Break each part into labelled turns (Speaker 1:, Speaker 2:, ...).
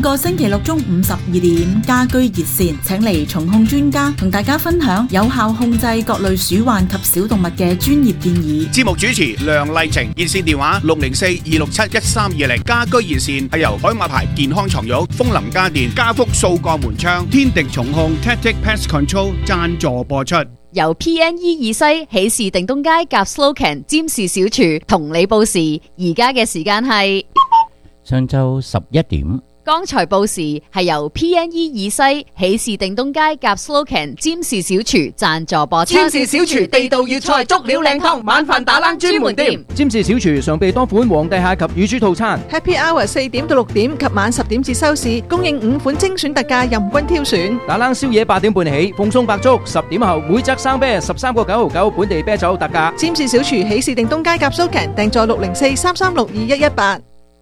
Speaker 1: 個星期六中午12點，家居熱線請嚟蟲控專家同大家分享有效控制各類鼠患及小動物嘅專業建議。
Speaker 2: 節目主持梁麗晴，熱線電話604-267-1320。家居熱線係由海馬牌健康床褥、風林家電、家福掃鋼門窗、天敵蟲控 Tactic Pest Control 贊助播出。
Speaker 3: 由 PNE 二西喜事定東街夾 Slocan 占士小廚同你報時，而家嘅時間係
Speaker 4: 上晝11點。
Speaker 3: 剛才報時係由 PNE 二西喜事定東街夾 Slocan 占士小廚贊助播出。
Speaker 5: 占士小廚地道粵菜足料靚湯，晚飯打冷專門店。
Speaker 6: 占士小廚常備多款皇帝蟹及乳豬套餐。
Speaker 7: Happy Hour 4點到6點及晚10點至收市，供應5款精選特價，任君挑選。
Speaker 6: 打冷宵夜8點半起，奉送白粥，10點後每則生啤13個9毫9，本地啤酒特價。
Speaker 7: 占士小廚喜事定東街夾 Slocan，訂座604-336-2118。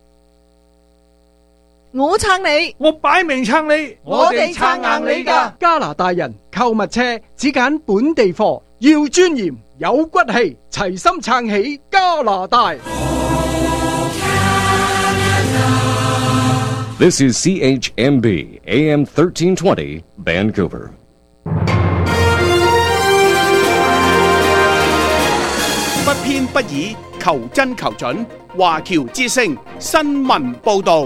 Speaker 7: 我撐你，
Speaker 8: 我擺明撐你，
Speaker 5: 我哋撐硬你㗎。
Speaker 8: 加拿大人購物車只揀本地貨，要尊嚴有骨氣，齊心撐起加拿大。
Speaker 9: This is CHMB AM 1320 Vancouver。
Speaker 2: 不偏不倚，求真求準。華僑之聲新聞報導。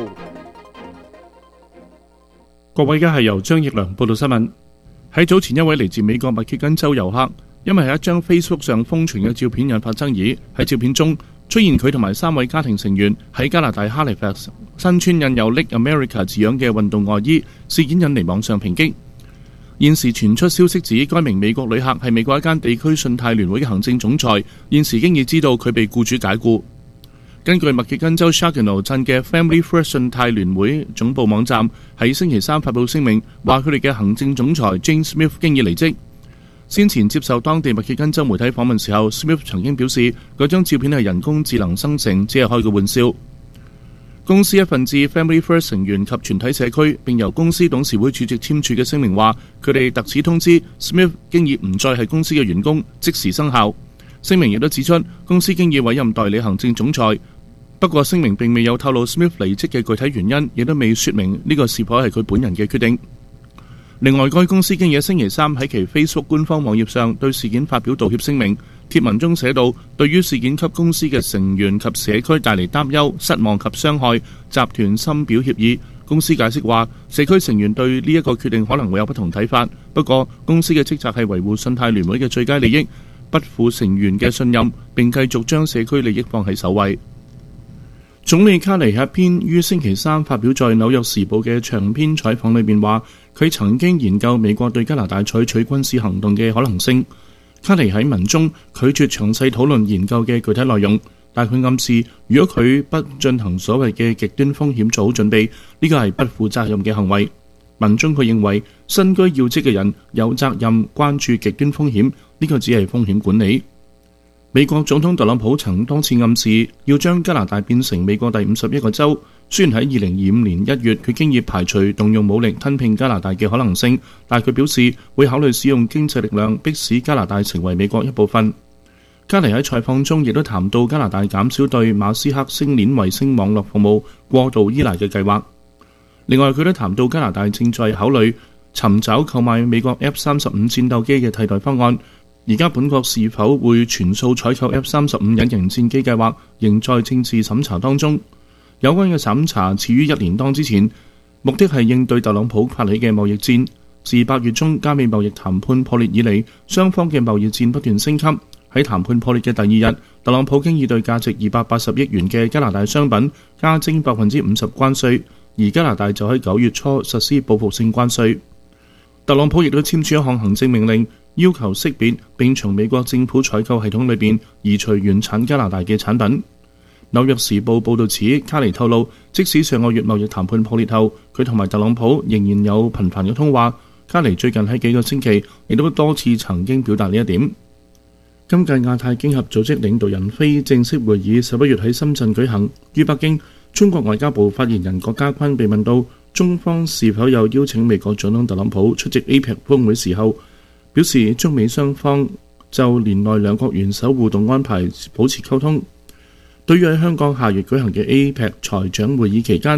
Speaker 10: 各位，而家係由張奕良報道新聞。喺早前，一位嚟自美國密歇根州遊客，因為喺一張 Facebook 上瘋傳嘅照片引發爭議。喺照片中出現佢同埋3位家庭成員喺加拿大 Halifax 身穿印有 Lake America 字樣嘅運動外衣，事件引嚟網上抨擊。現時傳出消息指，該名美國旅客係美國一間地區信貸聯會嘅行政總裁，現時經已知道佢被僱主解僱。根據密歇根州 Saginaw 鎮嘅 Family First 信貸聯會總部網站喺星期3發布聲明，話佢哋嘅行政總裁 James Smith 經已離職。先前接受當地密歇根州媒體訪問時候， Smith 曾經表示嗰張照片係人工智能生成，只係開個玩笑。公司一份致 Family First 成員及全體社區並由公司董事會主席簽署嘅聲明話，佢哋特此通知 Smith 經已唔再係公司嘅員工，即時生效。聲明亦都指出，公司經已委任代理行政總裁。不過聲明並未有透露 Smith 離職嘅具體原因，亦都未說明呢個是否係佢本人嘅決定。另外，該公司經已喺星期3喺其 Facebook 官方網頁上對事件發表道歉聲明。貼文中寫到，對於事件給公司嘅成員及社區帶嚟擔憂、失望及傷害，集團深表歉意。公司解釋話，社區成員對呢一個決定可能會有不同睇法，不過公司嘅職責係維護信貸聯會嘅最佳利益，不負成員嘅信任，並繼續將社區利益放喺首位。總理卡尼喺一篇於星期3發表在紐約時報嘅長篇採訪裏面話，佢曾經研究美國對加拿大採取軍事行動嘅可能性。卡尼喺文中拒絕詳細討論研究嘅具體內容，但佢暗示如果佢不進行所謂嘅極端風險做好準備，呢個係不負責任嘅行為。文中佢認為身居要職嘅人有責任關注極端風險，呢個只係風險管理。美國總統特朗普曾多次暗示要將加拿大變成美國第51個州。雖然喺2025年1月佢經已排除動用武力吞併加拿大嘅可能性，但佢表示會考慮使用經濟力量迫使加拿大成為美國一部分。卡尼喺採訪中亦都談到加拿大減少對馬斯克星鏈衛星網絡服務過度依賴嘅計劃。另外，佢都談到加拿大正在考慮尋找購買美國 F-35戰鬥機嘅替代方案。而家本國是否會全數採購 F-35隱形戰機計劃，仍在政治審查當中。有關嘅審查始於1年多之前，目的係應對特朗普發起嘅貿易戰。自8月中加美貿易談判破裂以嚟，雙方嘅貿易戰不斷升級。喺談判破裂嘅第2日，特朗普經已對價值280億元嘅加拿大商品加徵50%關稅，而加拿大就喺9月初實施報復性關稅。特朗普亦都簽署一項行政命令，要求識別並從美國政府採購系統裏邊移除原產加拿大嘅產品。紐約時報報導指，卡尼透露，即使上個月貿易談判破裂後，佢同埋特朗普仍然有頻繁嘅通話。卡尼最近喺幾個星期亦都多次曾經表達呢一點。今屆亞太經合組織領導人非正式會議11月喺深圳舉行。於北京，中國外交部發言人郭家坤被問到中方是否有邀請美國總統特朗普出席 APEC 峰會時候，表示中美雙方就年內兩國元首互動安排保持溝通。對於喺香港下月舉行嘅 APEC 財長會議期間，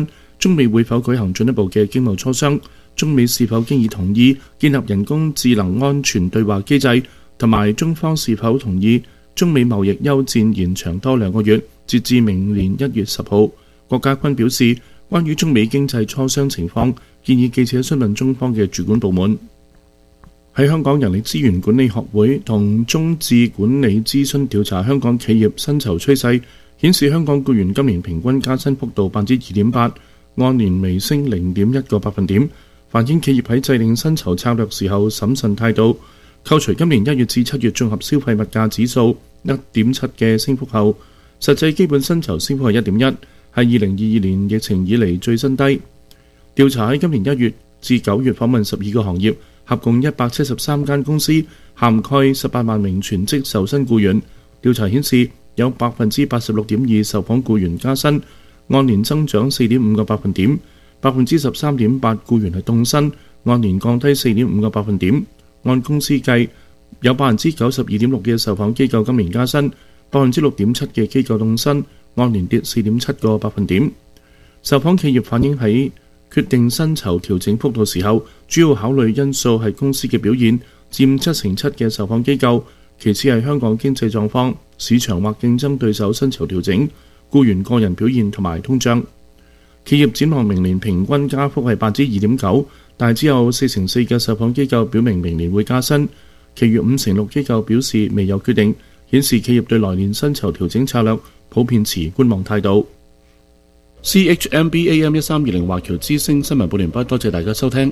Speaker 10: 中美會否舉行進一步嘅經貿磋商，中美是否經已同意建立人工智能安全對話機制，同埋中方是否同意中美貿易休戰延長多2個月，截至明年1月10號。郭家坤表示，關於中美經濟磋商情況，建議記者詢問中方嘅主管部門。喺香港人力資源管理學會同中智管理諮詢調查香港企業薪酬趨勢，顯示香港僱員今年平均加薪幅度 2.8%， 按年微升 0.1個百分點，反映企業喺制定薪酬策略時候審慎態度。扣除今年1月至7月綜合消費物價指數 1.7 嘅升幅後，實際基本薪酬升幅係 1.1%，係2022年疫情以嚟最新低。調查喺今年1月至9月訪問12個行業，合共173間公司，涵蓋18萬名全職受薪僱員。調查顯示，有 86.2% 受訪僱員加薪，按年增長 4.5 個百分點， 13.8% 僱員係凍薪，按年降低 4.5 個百分點。按公司計，有 92.6% 嘅受訪機構今年加薪， 6.7% 嘅機構凍薪，按年跌 4.7 個百分點。受訪企業反映喺決定薪酬調整幅度時候，主要考慮因素係公司嘅表現，佔7成7嘅受訪機構，其次係香港經濟狀況、市場或競爭對手薪酬調整、僱員個人表現同埋通脹。企業展望明年平均加幅係 2.9%， 但只有4成4嘅受訪機構表明明年會加薪，其餘5成6機構表示未有決定，顯示企業對來年薪酬調整策略普遍持觀望態度。CHMB AM 1320華僑之聲新聞報聯播，多謝大家收聽。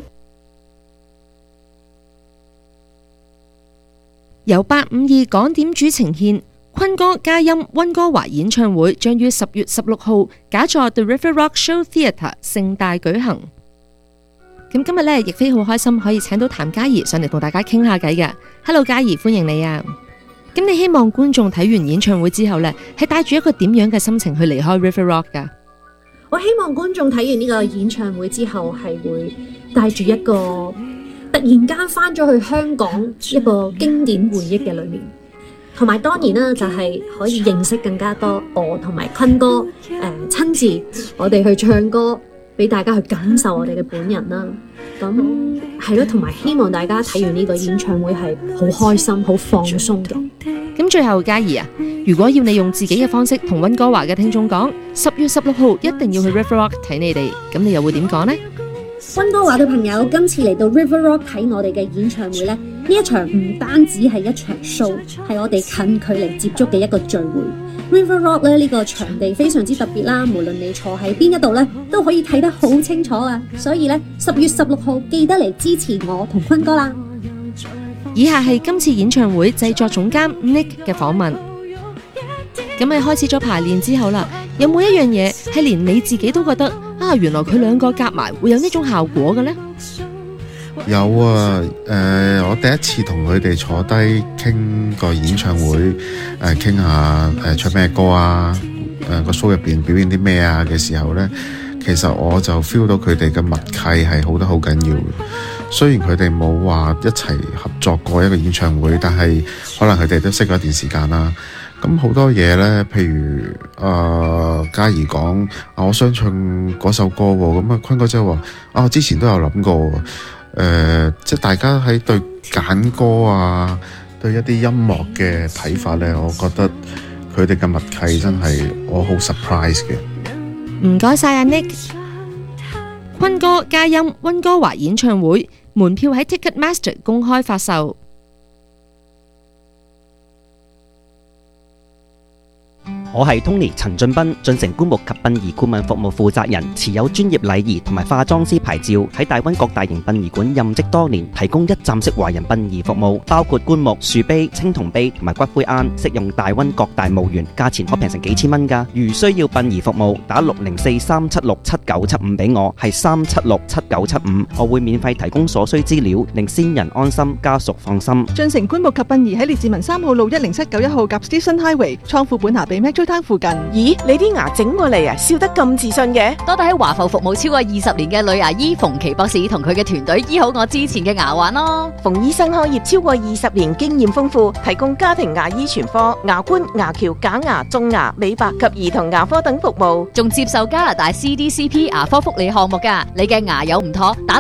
Speaker 11: 由852港點主呈獻坤哥嘉音溫哥華演唱會，將於10月16號假座 The River Rock Show Theatre 盛大舉行。咁今日呢，亦非好開心可以請到譚嘉儀上嚟同大家傾下偈嘅。Hello， 嘉儀，歡迎你啊！咁你希望觀眾睇完演唱會之後呢，係帶住一個點樣嘅心情去離開 River Rock 噶？
Speaker 12: 我希望觀眾睇完呢個演唱會之後，係會帶住一個突然間翻咗去香港一個經典回憶嘅裏面，同埋當然啦，就係可以認識更加多我同埋坤哥親自我哋去唱歌，俾大家去感受我哋嘅本人啦。咁係咯，同埋希望大家睇完呢個演唱會係好開心、好放鬆嘅。
Speaker 11: 咁最後嘉儀啊，如果要你用自己嘅方式同溫哥華嘅聽眾講10月16號一定要去 River Rock 睇你哋，咁你又會點講呢？
Speaker 12: 溫哥華嘅朋友，今次嚟到 River Rock 睇我哋嘅演唱會呢，呢一場唔單止係一場 show， 係我哋近距離接觸嘅一個聚會。River Rock 咧，呢個場地非常之特別啦，無論你坐喺邊一度呢，都可以睇得好清楚啊！所以呢，10月16號記得嚟支持我同坤哥啦。
Speaker 11: 以下係今次演唱會製作總監 Nick 嘅訪問。咁喺開始咗排練之後啦，有冇一樣嘢係連你自己都覺得啊，原來佢兩個夾埋會有呢種效果嘅呢？
Speaker 13: 有啊，我第一次同佢哋坐低傾個演唱會，傾下唱咩歌啊，個 show 入邊表演啲咩啊嘅時候呢，其實我就 feel 到佢哋嘅默契係好得好緊要嘅。雖然佢哋冇話一齊合作過一個演唱會，但係可能佢哋都識咗一段時間啦。咁好多嘢呢，譬如嘉儀講我想唱嗰首歌喎，咁坤哥就話我之前都有諗過，即係大家喺對揀歌啊，對一啲音樂嘅睇法呢，我覺得佢哋嘅默契真係我好 surprise 嘅。
Speaker 11: 唔該晒阿 Nick。坤哥嘉音溫哥華演唱會門票喺 Ticketmaster 公開發售。
Speaker 14: 我係 Tony 陳俊斌，進城棺木及殯儀顧問服務負責人，持有專業禮儀同埋化妝師牌照，喺大溫各大型殯儀館任職多年，提供一站式華人殯儀服務，包括棺木、樹碑、青銅碑同埋骨灰龕，適用大溫各大墓園，價錢可平成幾千蚊㗎。如需要殯儀服務，打604-376-7975俾我，係376-7975，我會免費提供所需資料，令先人安心，家屬放心。
Speaker 7: 進城棺木及殯儀喺列治文3號路10791號夾 Station Highway，倉庫本下被 Metro Show Town 附近。
Speaker 15: 咦，你啲牙整過嚟啊，笑得咁自信嘅？
Speaker 3: 多得喺華埠服務超過20年嘅女牙醫馮琪博士同佢嘅團隊醫好我之前嘅牙患咯。
Speaker 15: 馮醫生開業超過20年，經驗豐富，提供家庭牙醫全科、牙冠、牙橋、假牙、種牙、美白及兒童牙科等服務，
Speaker 3: 仲接受加拿大 CDCP 牙科福利項目㗎。你嘅牙有唔妥，打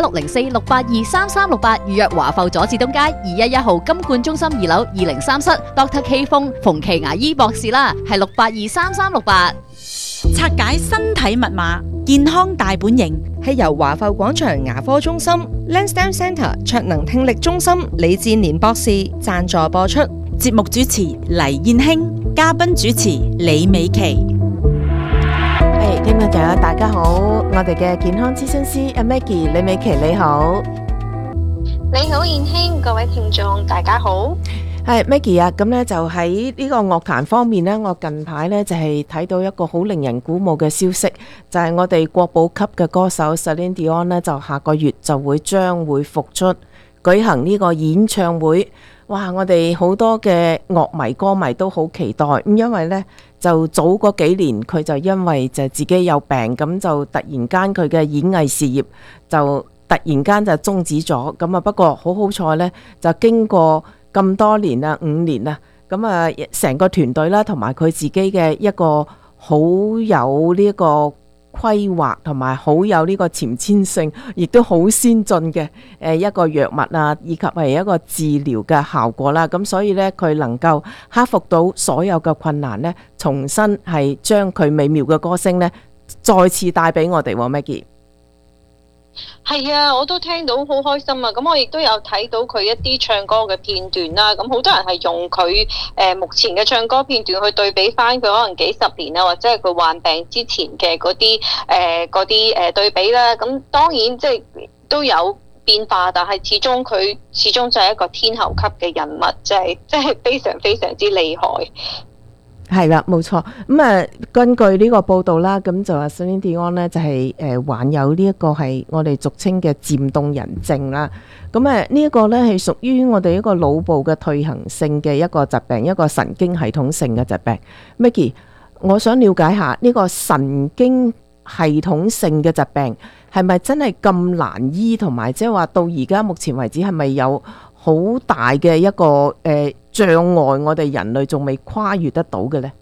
Speaker 3: 604-682-3368預約華埠佐治東街211號金冠中心2樓203室 Dr. K 風馮琪牙醫博士啦，係682-3368。
Speaker 1: 拆解身體密碼，健康大本營，
Speaker 11: 係由華埠廣場牙科中心 Lansdowne Centre 卓能聽力中心李志年博士贊助播出。
Speaker 1: 節目主持黎燕卿，嘉賓主持李美琪。
Speaker 15: 聽眾朋友大家好，我哋嘅健康諮詢師阿 Maggie 李美琪你好。
Speaker 16: 你好燕卿，各位聽眾大家好。
Speaker 15: 係 Maggie 啊，咁咧就喺呢個樂壇方面呢，我近排呢就係睇到一個好令人鼓舞嘅消息，就係我哋國寶級嘅歌手 Celine Dion 呢，就下個月就將會復出舉行呢個演唱會。哇！我哋好多嘅樂迷歌迷都好期待，咁因為呢，就早嗰幾年佢就因為就自己有病，咁就突然間佢嘅演藝事業就突然間就終止咗。咁啊不過好彩呢，就經過咁多年啦，5年啦，咁啊成個團隊啦，同埋佢自己嘅一個好有呢個規劃同埋好有呢個前瞻性，亦都好先進嘅一個藥物啊，以及係一個治療嘅效果啦。咁所以呢，佢能夠克服到所有嘅困難呢，重新係將佢美妙嘅歌聲呢再次帶俾我哋。Maggie
Speaker 16: 係啊，我都聽到好開心啊！咁我亦都有睇到佢一啲唱歌嘅片段啦。咁好多人係用佢目前嘅唱歌片段去對比翻佢可能幾十年啊，或者係佢患病之前嘅嗰啲對比啦。咁當然即係都有變化，但係佢始終就係一個天后級嘅人物，即係非常非常之厲害。
Speaker 15: 係啦，冇錯。咁根據呢個報道啦，咁就話 Celine Dion 呢就係患有呢一個係我哋俗稱嘅漸凍人症啦。咁呢一個呢係屬於我哋一個腦部嘅退行性嘅一個疾病，一個神經系統性嘅疾病。Maggie， 我想了解下呢個神經系統性嘅疾病係咪真係咁難醫，同埋即係話到而家目前為止係咪有好大嘅一個障礙，我哋人類仲未跨越得到嘅呢？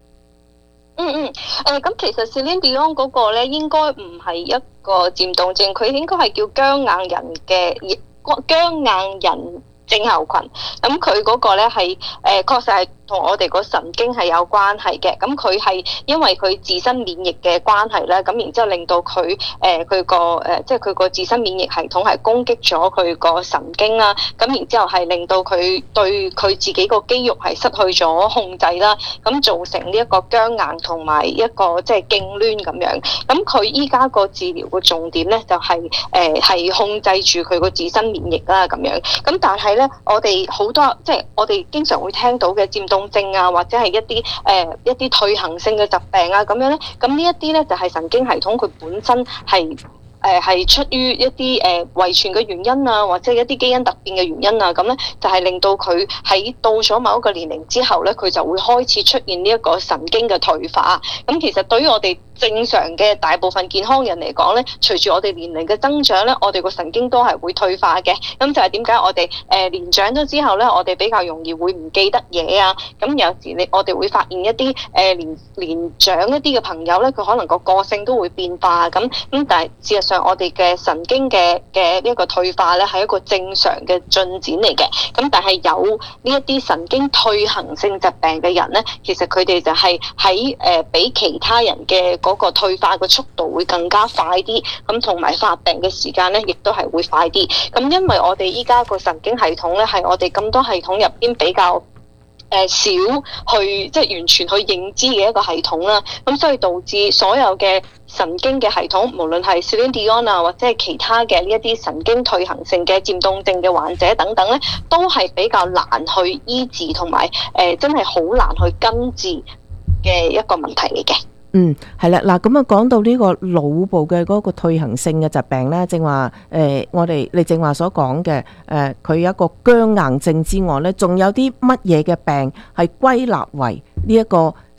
Speaker 16: 咁其實 Celine Dion 嗰個咧，應該唔係一個漸凍症，佢應該係叫僵硬人症候群。咁佢嗰個咧係確實係同我哋個神經係有關係嘅。咁佢係因為佢自身免疫嘅關係咧，咁然之後令到佢即係佢個自身免疫系統係攻擊咗佢個神經啦。咁然之後係令到佢對佢自己個肌肉係失去咗控制啦。咁造成呢一個僵硬同埋一個即係痙攣咁樣。咁佢依家個治療個重點咧就係控制住佢個自身免疫啦咁樣。咁但係咧，我哋好多即係我哋經常會聽到嘅漸凍症啊，或者係一啲退行性嘅疾病啊咁樣咧，咁呢一啲咧就係神經系統佢本身係出於一啲遺傳嘅原因啊，或者一啲基因突變嘅原因啊，咁咧就係令到佢喺到咗某一個年齡之後咧，佢就會開始出現呢一個神經嘅退化。咁其實對於我哋正常嘅大部分健康人嚟講咧，隨住我哋年齡嘅增長咧，我哋個神經都係會退化嘅。咁就係點解我哋年長咗之後咧，我哋比較容易會唔記得嘢啊。咁有時我哋會發現一啲年長一啲嘅朋友咧，佢可能個性都會變化咁。但係事實上我哋嘅神經嘅一個退化咧係一個正常嘅進展嚟嘅。咁但係有呢一啲神經退行性疾病嘅人咧，其實佢哋就係喺比其他人嘅嗰個退化嘅速度會更加快啲，咁同埋發病嘅時間咧亦都係會快啲。咁因為我哋依家個神經系統咧係我哋咁多系統入邊比較少去即係完全去認知嘅一個系統啦，咁所以導致所有嘅神經嘅系統，無論係 Celine Dion 啊，或者係其他嘅呢一啲神經退行性嘅漸凍症嘅患者等等咧，都係比較難去醫治，同埋真係好難去根治嘅一個問題嚟嘅。
Speaker 15: 係啦，嗱咁啊，講到呢個腦部嘅嗰個退行性嘅疾病咧，正話你正話所講嘅佢有一個僵硬症之外咧，仲有啲乜嘢嘅病係歸納為呢一個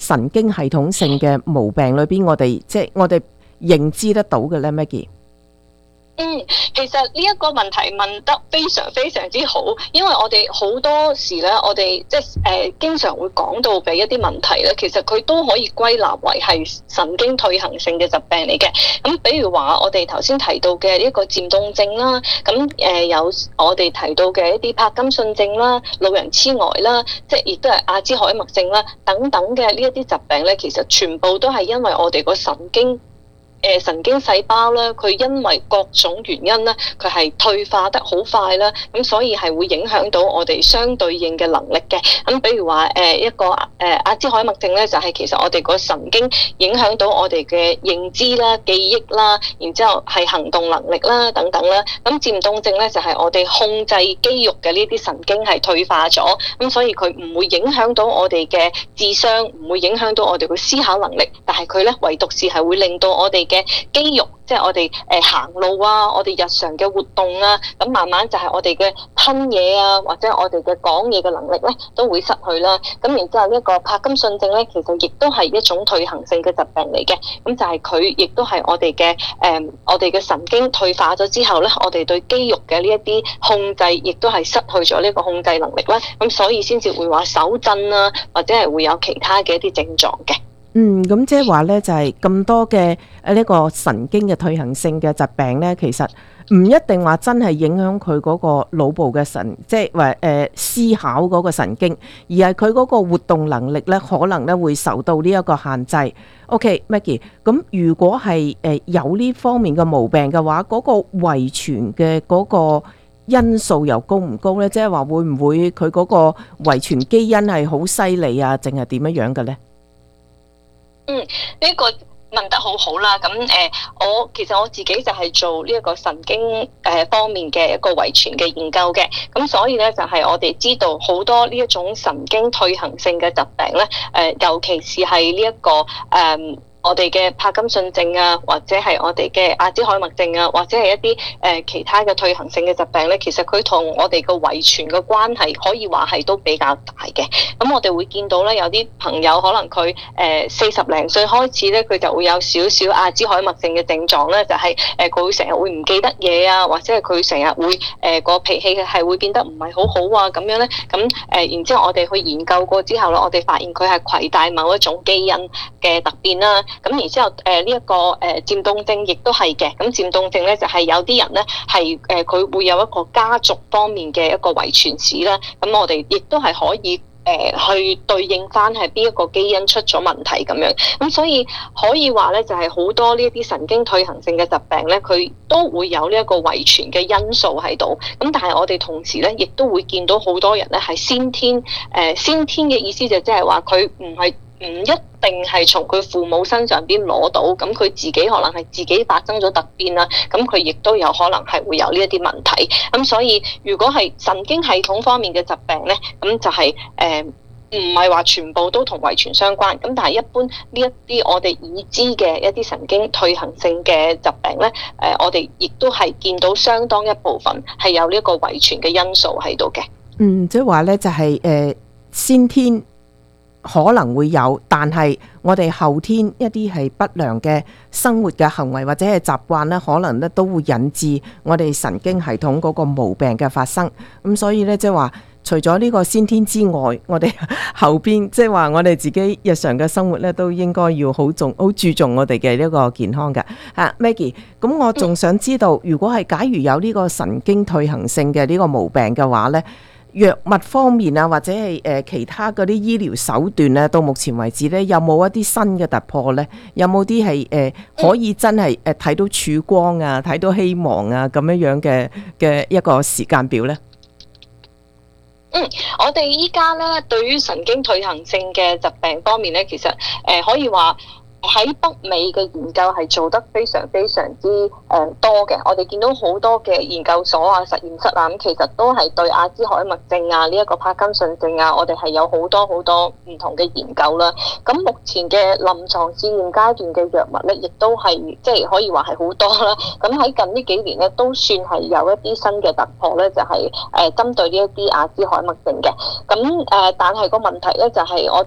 Speaker 15: 神經系統性嘅毛病裏邊，我哋認知得到嘅咧 ，Maggie？
Speaker 16: 其實呢一個問題問得非常非常之好，因為我哋好多時咧，我哋經常會講到嘅一啲問題咧，其實佢都可以歸納為係神經退行性嘅疾病嚟嘅。咁比如話我哋頭先提到嘅一個漸凍症啦，咁有我哋提到嘅一啲帕金遜症啦、老人痴呆啦，即係亦都係阿茲海默症啦等等嘅呢一啲疾病咧，其實全部都係因為我哋個神經細胞咧，佢因為各種原因咧，佢係退化得好快啦，咁所以係會影響到我哋相對應嘅能力嘅。咁比如話一個阿茲海默症咧，就係其實我哋個神經影響到我哋嘅認知啦、記憶啦，然之後係行動能力啦等等啦。咁漸凍症咧就係我哋控制肌肉嘅呢啲神經係退化咗，咁所以佢唔會影響到我哋嘅智商，唔會影響到我哋嘅思考能力，但係佢咧唯獨是係會令到我哋嘅肌肉，即係我哋行路啊，我哋日常嘅活動啊，咁慢慢就係我哋嘅吞嘢啊，或者我哋嘅講嘢嘅能力咧，都會失去啦。咁然之後呢一個帕金遜症咧，其實亦都係一種退行性嘅疾病嚟嘅。咁就係佢亦都係我哋嘅神經退化咗之後咧，我哋對肌肉嘅呢一啲控制，亦都係失去咗呢個控制能力啦。咁所以先至會話手震啊，或者係會有其他嘅一啲症狀嘅。
Speaker 15: 咁即係話咧，就係咁多嘅呢個神經嘅退行性嘅疾病咧，其實唔一定話真係影響佢嗰個腦部嘅即係話思考嗰個神經，而係佢嗰個活動能力咧，可能咧會受到呢一個限制。OK，Maggie，咁如果係有呢方面嘅毛病嘅話，嗰個遺傳嘅嗰個因素又高唔高咧？即係話會唔會佢嗰個遺傳基因係好犀利啊，定係點樣嘅咧？
Speaker 16: 呢個問得好好啦。咁其實我自己就係做呢一個神經方面嘅一個遺傳嘅研究嘅。咁所以咧就係我哋知道好多呢一種神經退行性嘅疾病咧，尤其是係呢一個我哋嘅帕金遜症啊，或者係我哋嘅阿茲海默症啊，或者係一啲其他嘅退行性嘅疾病咧，其實佢同我哋個遺傳嘅關係可以話係都比較大嘅。咁我哋會見到咧，有啲朋友可能佢40零歲開始咧，佢就會有少少阿茲海默症嘅症狀咧，就係佢會成日會唔記得嘢啊，或者係佢成日會個脾氣係會變得唔係好好啊咁樣咧。咁然之後我哋去研究過之後咧，我哋發現佢係攜帶某一種基因嘅突變啦。咁然之後呢一個漸凍症亦都係嘅。咁漸凍症咧就係有啲人咧係佢會有一個家族方面嘅一個遺傳史啦。咁我哋亦都係可以去對應翻係邊一個基因出咗問題咁樣。咁所以可以話咧，就係好多呢一啲神經退行性嘅疾病咧，佢都會有呢一個遺傳嘅因素喺度。咁但係我哋同時咧，亦都會見到好多人咧係先天嘅意思就即係話佢唔一定係從佢父母身上邊攞到，咁佢自己可能係自己發生咗突變啦，咁佢亦都有可能係會有呢一啲問題。咁所以如果係神經系統方面嘅疾病咧，咁就係唔係話全部都同遺傳相關。咁但係一般呢一啲我哋已知嘅一啲神經退行性嘅疾病咧，我哋亦都係見到相當一部分係有呢一個遺傳嘅因素喺度嘅。
Speaker 15: 即係話咧就係先天可能會有，但係我哋後天一啲係不良嘅生活嘅行為或者係習慣咧，可能咧都會引致我哋神經系統嗰個毛病嘅發生。咁所以咧即係話，除咗呢個先天之外，我哋後邊即係話我哋自己日常嘅生活咧，都應該要好注重我哋嘅呢個健康嘅。Maggie， 咁我仲想知道，如果係假如有呢個神經退行性嘅呢個毛病嘅話咧，藥物方面啊，或者係其他嗰啲醫療手段咧，到目前為止咧，有冇一啲新嘅突破咧？有冇啲係可以真係睇到曙光啊，睇到希望啊咁樣嘅一個時間表咧？
Speaker 16: 我哋依家咧對於神經退行性嘅疾病方面咧，其實可以話喺北美嘅研究係做得非常非常之多嘅。我哋見到好多嘅研究所啊、實驗室啊，咁其實都係對阿茲海默症啊、呢一個帕金遜症啊，我哋係有好多好多唔同嘅研究啦。咁目前嘅臨床試驗階段嘅藥物咧，亦都係即係可以話係好多啦。咁喺近呢幾年咧，都算係有一啲新嘅突破咧，就係針對呢一啲阿茲海默症嘅。咁但係個問題咧就係我哋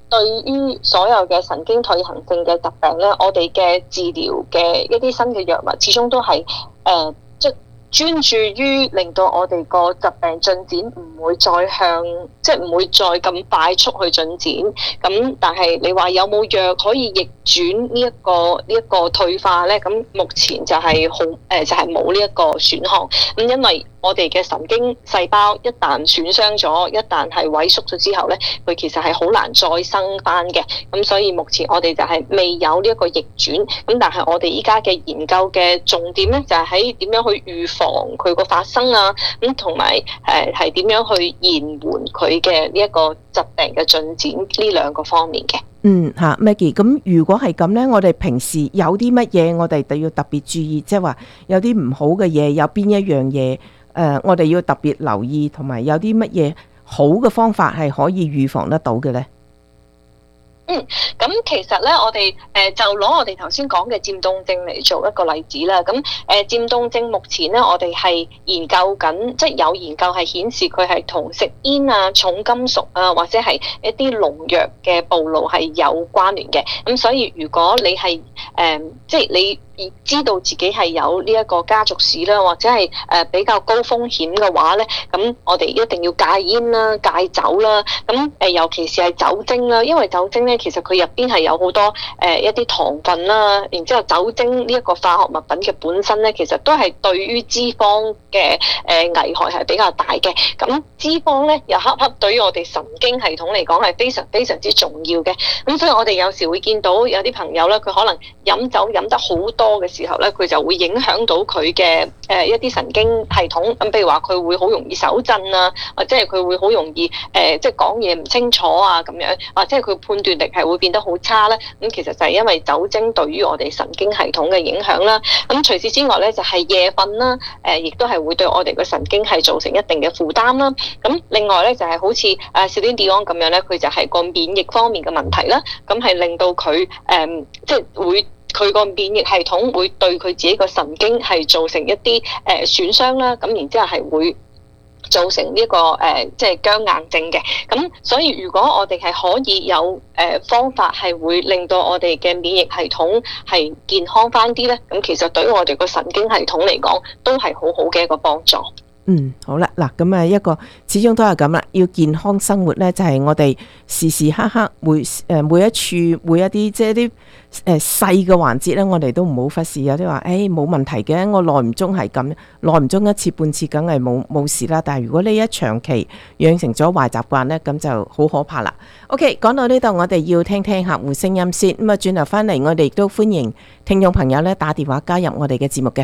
Speaker 16: 對於所有嘅神經退行性嘅疾病咧，我哋嘅治療嘅一啲新嘅藥物，始終都係即專注於令到我哋個疾病進展唔會再向，即係唔會再咁快速去進展。咁但係你話有冇藥可以逆轉呢一個退化咧？咁目前就係就係冇呢一個選項。咁因為我哋嘅神經細胞一旦損傷咗，一旦係萎縮咗之後咧，佢其實係好難再生翻嘅。咁所以目前我哋就係未有呢一個逆轉。咁但係我哋依家嘅研究嘅重點咧，就係喺點樣去預防佢個發生啊，咁同埋係點樣去延緩佢嘅呢一個疾病嘅進展呢兩個方面嘅。
Speaker 15: Maggie， 咁如果係咁呢，我哋平時有啲乜嘢我哋要特別注意，即係話有啲唔好嘅嘢，有邊一樣嘢我哋要特別留意，同埋有啲乜嘢好嘅方法係可以預防得到嘅呢？
Speaker 16: 咁其實咧，我哋就攞我哋頭先講嘅漸凍症嚟做一個例子啦。咁漸凍症目前咧，我哋係研究緊，即係有研究係顯示佢係同食煙啊、重金屬啊，或者係一啲農藥嘅暴露係有關聯嘅。咁所以如果你係即係你知道自己係有呢一個家族史啦，或者係比較高風險嘅話咧，咁我哋一定要戒煙啦、戒酒啦。咁尤其是係酒精啦，因為酒精咧其實佢入邊係有好多一啲糖分啦，然之後酒精呢一個化學物品嘅本身咧，其實都係對於脂肪嘅危害係比較大嘅。咁脂肪咧又恰恰對於我哋神經系統嚟講係非常非常之重要嘅。咁所以我哋有時會見到有啲朋友咧，佢可能飲酒飲得好多嘅時候咧，佢就會影響到佢嘅一啲神經系統。咁譬如話佢會好容易手震啊，或者係佢會好容易即係講嘢唔清楚啊咁樣，或者係佢判斷力係會變得好差咧。咁其實就係因為酒精對於我哋神經系統嘅影響啦。咁除此之外咧，就係夜瞓啦，亦都係會對我哋嘅神經係造成一定嘅負擔啦。咁另外咧就係好似Celine Dion咁樣咧，佢就係個免疫方面嘅問題啦。咁係令到佢即係會。佢個免疫系統會對佢自己個神經係造成一啲損傷啦，咁然之後係會造成呢個即係僵硬症嘅。咁所以如果我哋係可以有方法係會令到我哋嘅免疫系統係健康翻啲咧，咁其實對於我哋個神經系統嚟講都係好好嘅一個幫助。
Speaker 15: 好啦，嗱咁一個始終都係咁啦，要健康生活咧，就係我哋時時刻刻每一處每一啲即係啲細嘅環節咧，我哋都唔好忽視。有啲話冇問題嘅，我耐唔中係咁，耐唔中一次半次梗係冇事啦。但係如果你一長期養成咗壞習慣咧，咁就好可怕啦。OK， 講到呢度，我哋要聽聽客戶聲音先。咁轉頭翻嚟，我哋亦都歡迎聽眾朋友咧打電話加入我哋嘅節目嘅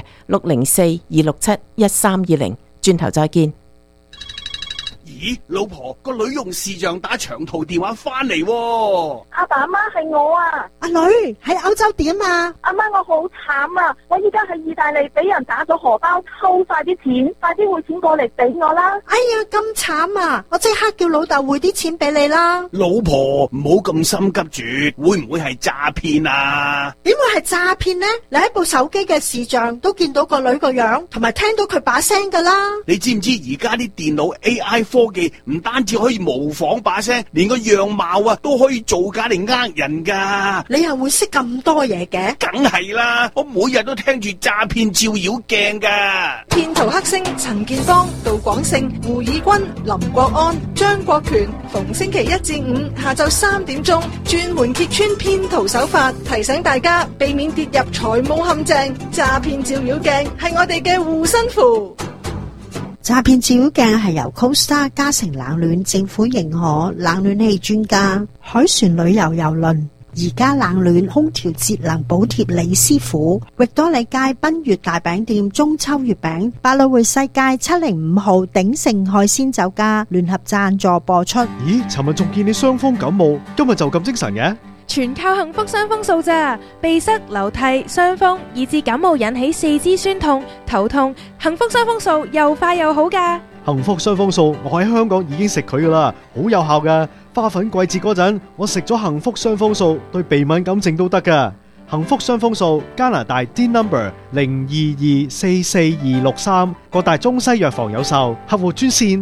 Speaker 15: 604-267-1320。轉頭再見。
Speaker 2: 咦，老婆，個女用視像打長途電話翻嚟喎。
Speaker 17: 阿爸阿媽係我啊。
Speaker 18: 阿女喺歐洲點啊？
Speaker 17: 阿媽我好慘啊！我依家喺意大利俾人打咗荷包，抽晒啲錢，快啲匯錢過嚟俾我啦！
Speaker 18: 哎呀，咁慘啊！我即刻叫老豆匯啲錢俾你啦。
Speaker 2: 老婆唔好咁心急住，會唔會係詐騙啊？
Speaker 18: 點會係詐騙呢？你喺部手機嘅視像都見到個女個樣，同埋聽到佢把聲噶啦。
Speaker 2: 你知唔知而家啲電腦 AI 科技唔單止可以模仿把聲，連個樣貌啊都可以造假嚟呃人噶。
Speaker 18: 你又會識咁多嘢嘅？
Speaker 2: 梗係啦，我每日都聽住詐騙照妖鏡噶。
Speaker 7: 騙徒黑星陳建邦、杜廣勝、胡以軍、林國安、張國權，逢星期1至5下晝3點鐘，專門揭穿騙徒手法，提醒大家避免跌入財務陷阱。詐騙照妖鏡係我哋嘅護身符。
Speaker 18: 詐騙照妖鏡係由 CoStar 嘉誠冷暖政府認可冷暖氣專家海船旅遊郵輪而家冷暖空調節能補貼李師傅，域多利街賓悅大餅店中秋月餅，百老匯世界705號鼎盛海鮮酒家聯合贊助播出。
Speaker 19: 咦，尋日仲見你傷風感冒，今日就咁精神嘅？
Speaker 20: 全靠幸福傷風素咋，鼻塞、流涕、傷風以至感冒引起四肢酸痛、頭痛，幸福傷風素又快又好噶。
Speaker 19: 幸福傷風素我喺香港已經食佢噶啦，好有效噶。花粉季節嗰陣，我食咗幸福傷風素，對鼻敏感症都得噶。幸福傷風素加拿大 D number 02244263， 各大中西藥房有售，客戶專線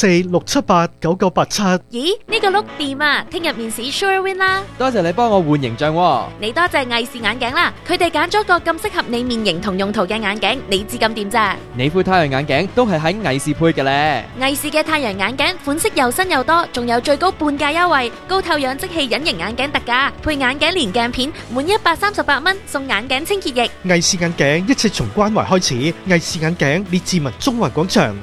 Speaker 19: 604-678-9987。
Speaker 20: 咦，呢個碌掂啊！聽日面試 Sure Win 啦！
Speaker 6: 多謝你幫我換形象喎。
Speaker 20: 你多謝藝視眼鏡啦，佢哋揀咗個咁適合你面型同用途嘅眼鏡，你知咁掂咋？
Speaker 6: 你副太陽眼鏡都係喺藝視配嘅咧。
Speaker 20: 藝視嘅太陽眼鏡款式又新又多，仲有最高半價優惠，高透氧即棄隱形眼鏡特價，配眼鏡連鏡片，滿138蚊送眼鏡清潔液。
Speaker 19: 藝視眼鏡一切從關懷開始，藝視眼鏡列治文中環廣場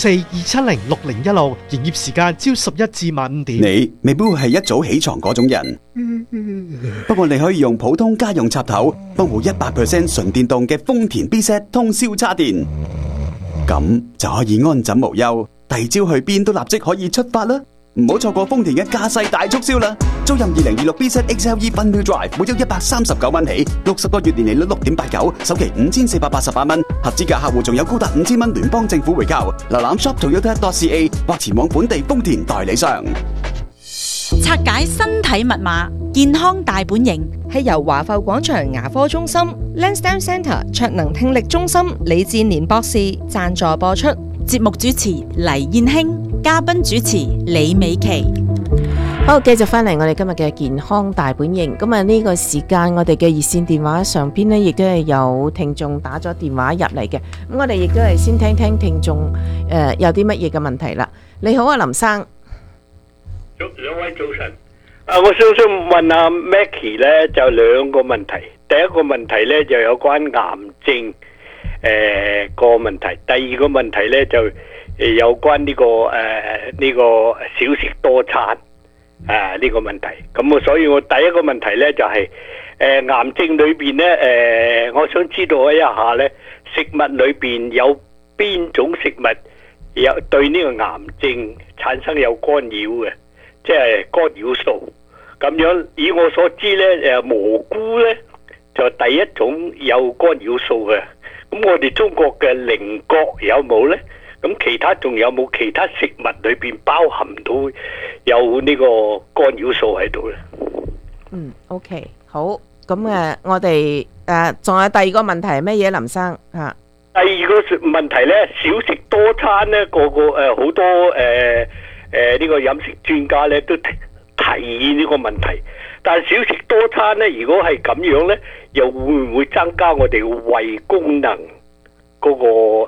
Speaker 19: 604-270-6016，營業時間朝11至晚5點。
Speaker 21: 你未必會係一早起床嗰種人，不過你可以用普通家用插頭幫補100% 純電動嘅豐田 B-Set 通宵叉電，咁就可以安枕無憂，第二朝去邊都立即可以出發啦！唔好錯過豐田嘅駕駛大促銷啦！租任2026 B-Set XLE Fun-Wheel Drive，每周139蚊起，60個月年利率6.89%，首期5488蚊，合資格客戶仲有高達5000蚊聯邦政府回購。瀏覽 shop.toyota.ca 或前往本地豐田代理商。
Speaker 1: 拆解身體密碼，健康大本營
Speaker 11: 係由華埠廣場牙科中心、Lansdowne Centre 卓能聽力中心李志年博士贊助播出。
Speaker 1: 節目主持黎燕興，嘉賓主持李美琪。
Speaker 15: 好，繼續翻嚟我哋今日嘅健康大本營。咁啊呢個時間我哋嘅熱線電話上邊呢，亦都係有聽眾打咗電話入嚟嘅。咁我哋亦都係先聽聽聽眾有啲乜嘢嘅問題啦。你好啊，林生。
Speaker 22: 兩位早晨。我想問阿 Mackie 呢，就兩個問題。第一個問題呢，就有關癌症個問題，第二個問題呢，就有關呢個少食多餐呢個問題。咁所以我第一個問題呢，就係癌症裏邊呢，我想知道一下呢，食物裏邊有邊種食物有對呢個癌症產生有干擾嘅，即係干擾素。咁樣以我所知呢，蘑菇呢，就第一種有干擾素嘅。咁我哋中國嘅菱角有冇呢？咁其他仲有冇其他食物裏邊包含到有呢個干擾素喺度呢
Speaker 15: ？OK， 好。咁我哋仲有第二個問題係乜嘢，林生嚇？
Speaker 22: 第二個問題呢，少食多餐呢，好多呢個飲食專家呢都提議呢個問題。但係少食多餐呢，如果係咁樣呢，又會唔會增加我哋胃功能嗰個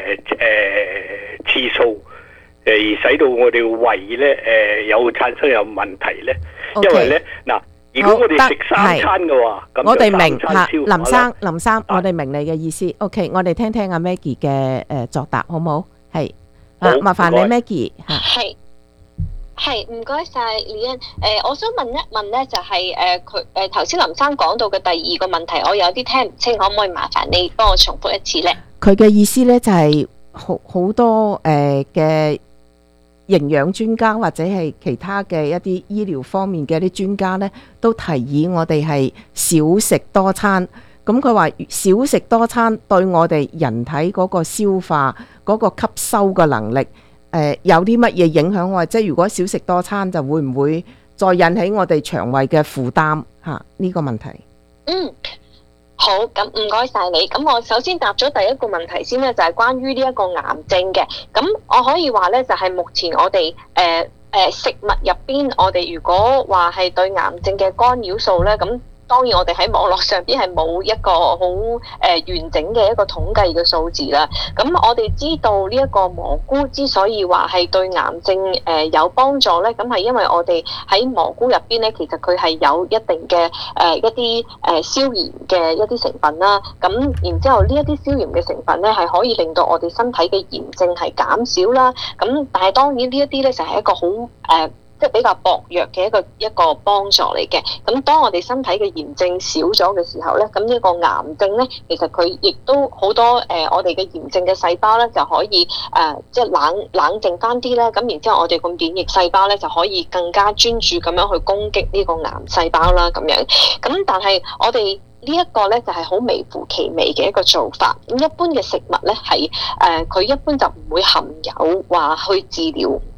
Speaker 22: 次數，而使到我哋胃呢有產生有問題呢？
Speaker 15: Okay.
Speaker 22: 因為呢，嗱，如果我哋食3餐嘅話，咁
Speaker 15: 我哋明
Speaker 22: 嚇，
Speaker 15: 林生，我哋明你嘅意思。OK， 我哋聽聽阿 Maggie 嘅作答，好唔好？係麻煩你 Maggie 嚇。
Speaker 16: 係，唔該晒李欣。我想問一問咧，就係佢頭先林生講到嘅第二個問題，我有啲聽唔清，可唔可以麻煩你幫我重複一次咧？
Speaker 15: 佢嘅意思咧就係好多嘅營養專家或者係其他嘅一啲醫療方面嘅一啲專家咧，都提議我哋係少食多餐。咁佢話少食多餐對我哋人體嗰個消化嗰個吸收嘅能力。有啲乜嘢影響我？即係如果少食多餐，就會唔會再引起我哋腸胃嘅負擔？呢個問題。
Speaker 16: 好，咁唔該晒你。咁我首先答咗第一個問題先咧，就係關於呢一個癌症嘅。咁我可以話咧，就係目前我哋食物入邊，我哋如果話係對癌症嘅干擾素咧，咁。當然我哋喺網絡上邊係冇一個好完整嘅一個統計嘅數字啦。咁我哋知道呢一個蘑菇之所以話係對癌症有幫助咧，咁係因為我哋喺蘑菇入邊咧，其實佢係有一定嘅一啲消炎嘅一啲成分啦。咁然之後呢一啲消炎嘅成分咧，係可以令到我哋身體嘅炎症係減少啦。咁但係當然呢一啲咧就係一個好即係比較薄弱嘅一個幫助嚟嘅。咁當我哋身體嘅炎症少咗嘅時候咧，咁呢個癌症咧，其實佢亦都好多我哋嘅炎症嘅細胞咧就可以即係冷靜翻啲咧。咁然之後我哋個免疫細胞咧就可以更加專注咁樣去攻擊呢個癌細胞啦。咁樣咁但係我哋呢一個咧就係好微乎其微嘅一個做法。咁一般嘅食物咧係佢一般就唔會含有話去治療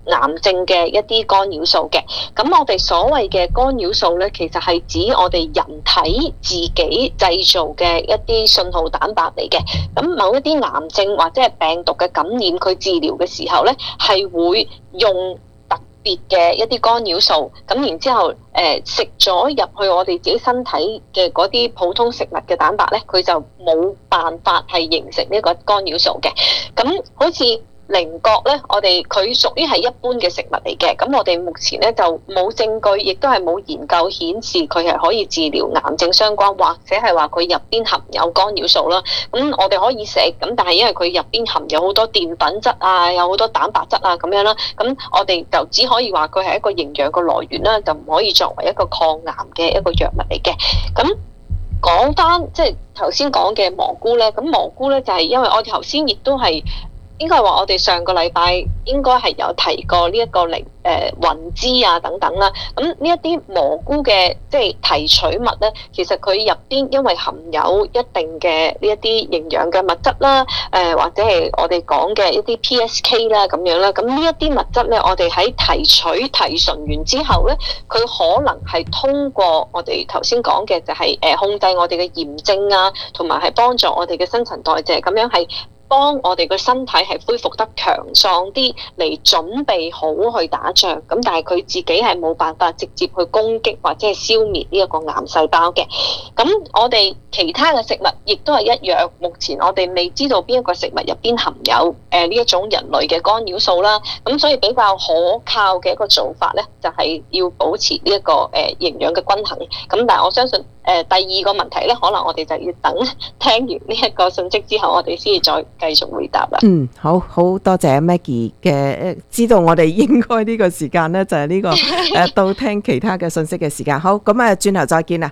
Speaker 16: 癌症嘅一啲干擾素嘅。咁我哋所謂嘅干擾素咧，其實係指我哋人體自己製造嘅一啲信號蛋白嚟嘅。咁某一啲癌症或者係病毒嘅感染，佢治療嘅時候咧，係會用特別嘅一啲干擾素，咁然之後食咗入去我哋自己身體嘅嗰啲普通食物嘅蛋白咧，佢就冇辦法係形成呢個干擾素嘅。咁好似菱角咧，佢屬於係一般嘅食物嚟嘅。咁我哋目前咧就冇證據，亦都係冇研究顯示佢係可以治療癌症相關，或者係話佢入邊含有干擾素啦。咁我哋可以食，咁但係因為佢入邊含有好多澱粉質啊，有好多蛋白質啊咁樣啦，咁我哋就只可以話佢係一個營養嘅來源啦，就唔可以作為一個抗癌嘅一個藥物嚟嘅。咁講翻即係頭先講嘅蘑菇咧，咁蘑菇咧就係因為我哋頭先亦都係。應該係話我哋上個禮拜應該係有提過呢一個雲芝啊等等啦。咁呢一啲蘑菇嘅即係提取物咧，其實佢入邊因為含有一定嘅呢一啲營養嘅物質啦，或者係我哋講嘅一啲 PSK 啦咁樣啦。咁呢一啲物質咧，我哋喺提純完之後咧，佢可能係通過我哋頭先講嘅就係控制我哋嘅炎症啊，同埋係幫助我哋嘅新陳代謝，咁樣係。幫我哋個身體係恢復得強壯啲，嚟準備好去打仗。咁但係佢自己係冇辦法直接去攻擊或者係消滅呢一個癌細胞嘅。咁我哋其他嘅食物亦都係一樣。目前我哋未知道邊一個食物入邊含有呢一種人類嘅干擾素啦。咁所以比較可靠嘅一個做法咧，就係要保持呢一個營養嘅均衡。咁但係我相信第二個問題咧，可能我哋就要等聽完呢一個信息之後，我哋先至再繼續回答啦。
Speaker 15: 好多謝 Maggie 嘅知道我哋應該呢個時間呢，就係呢個到聽其他嘅信息嘅時間。好，咁轉頭再見啦。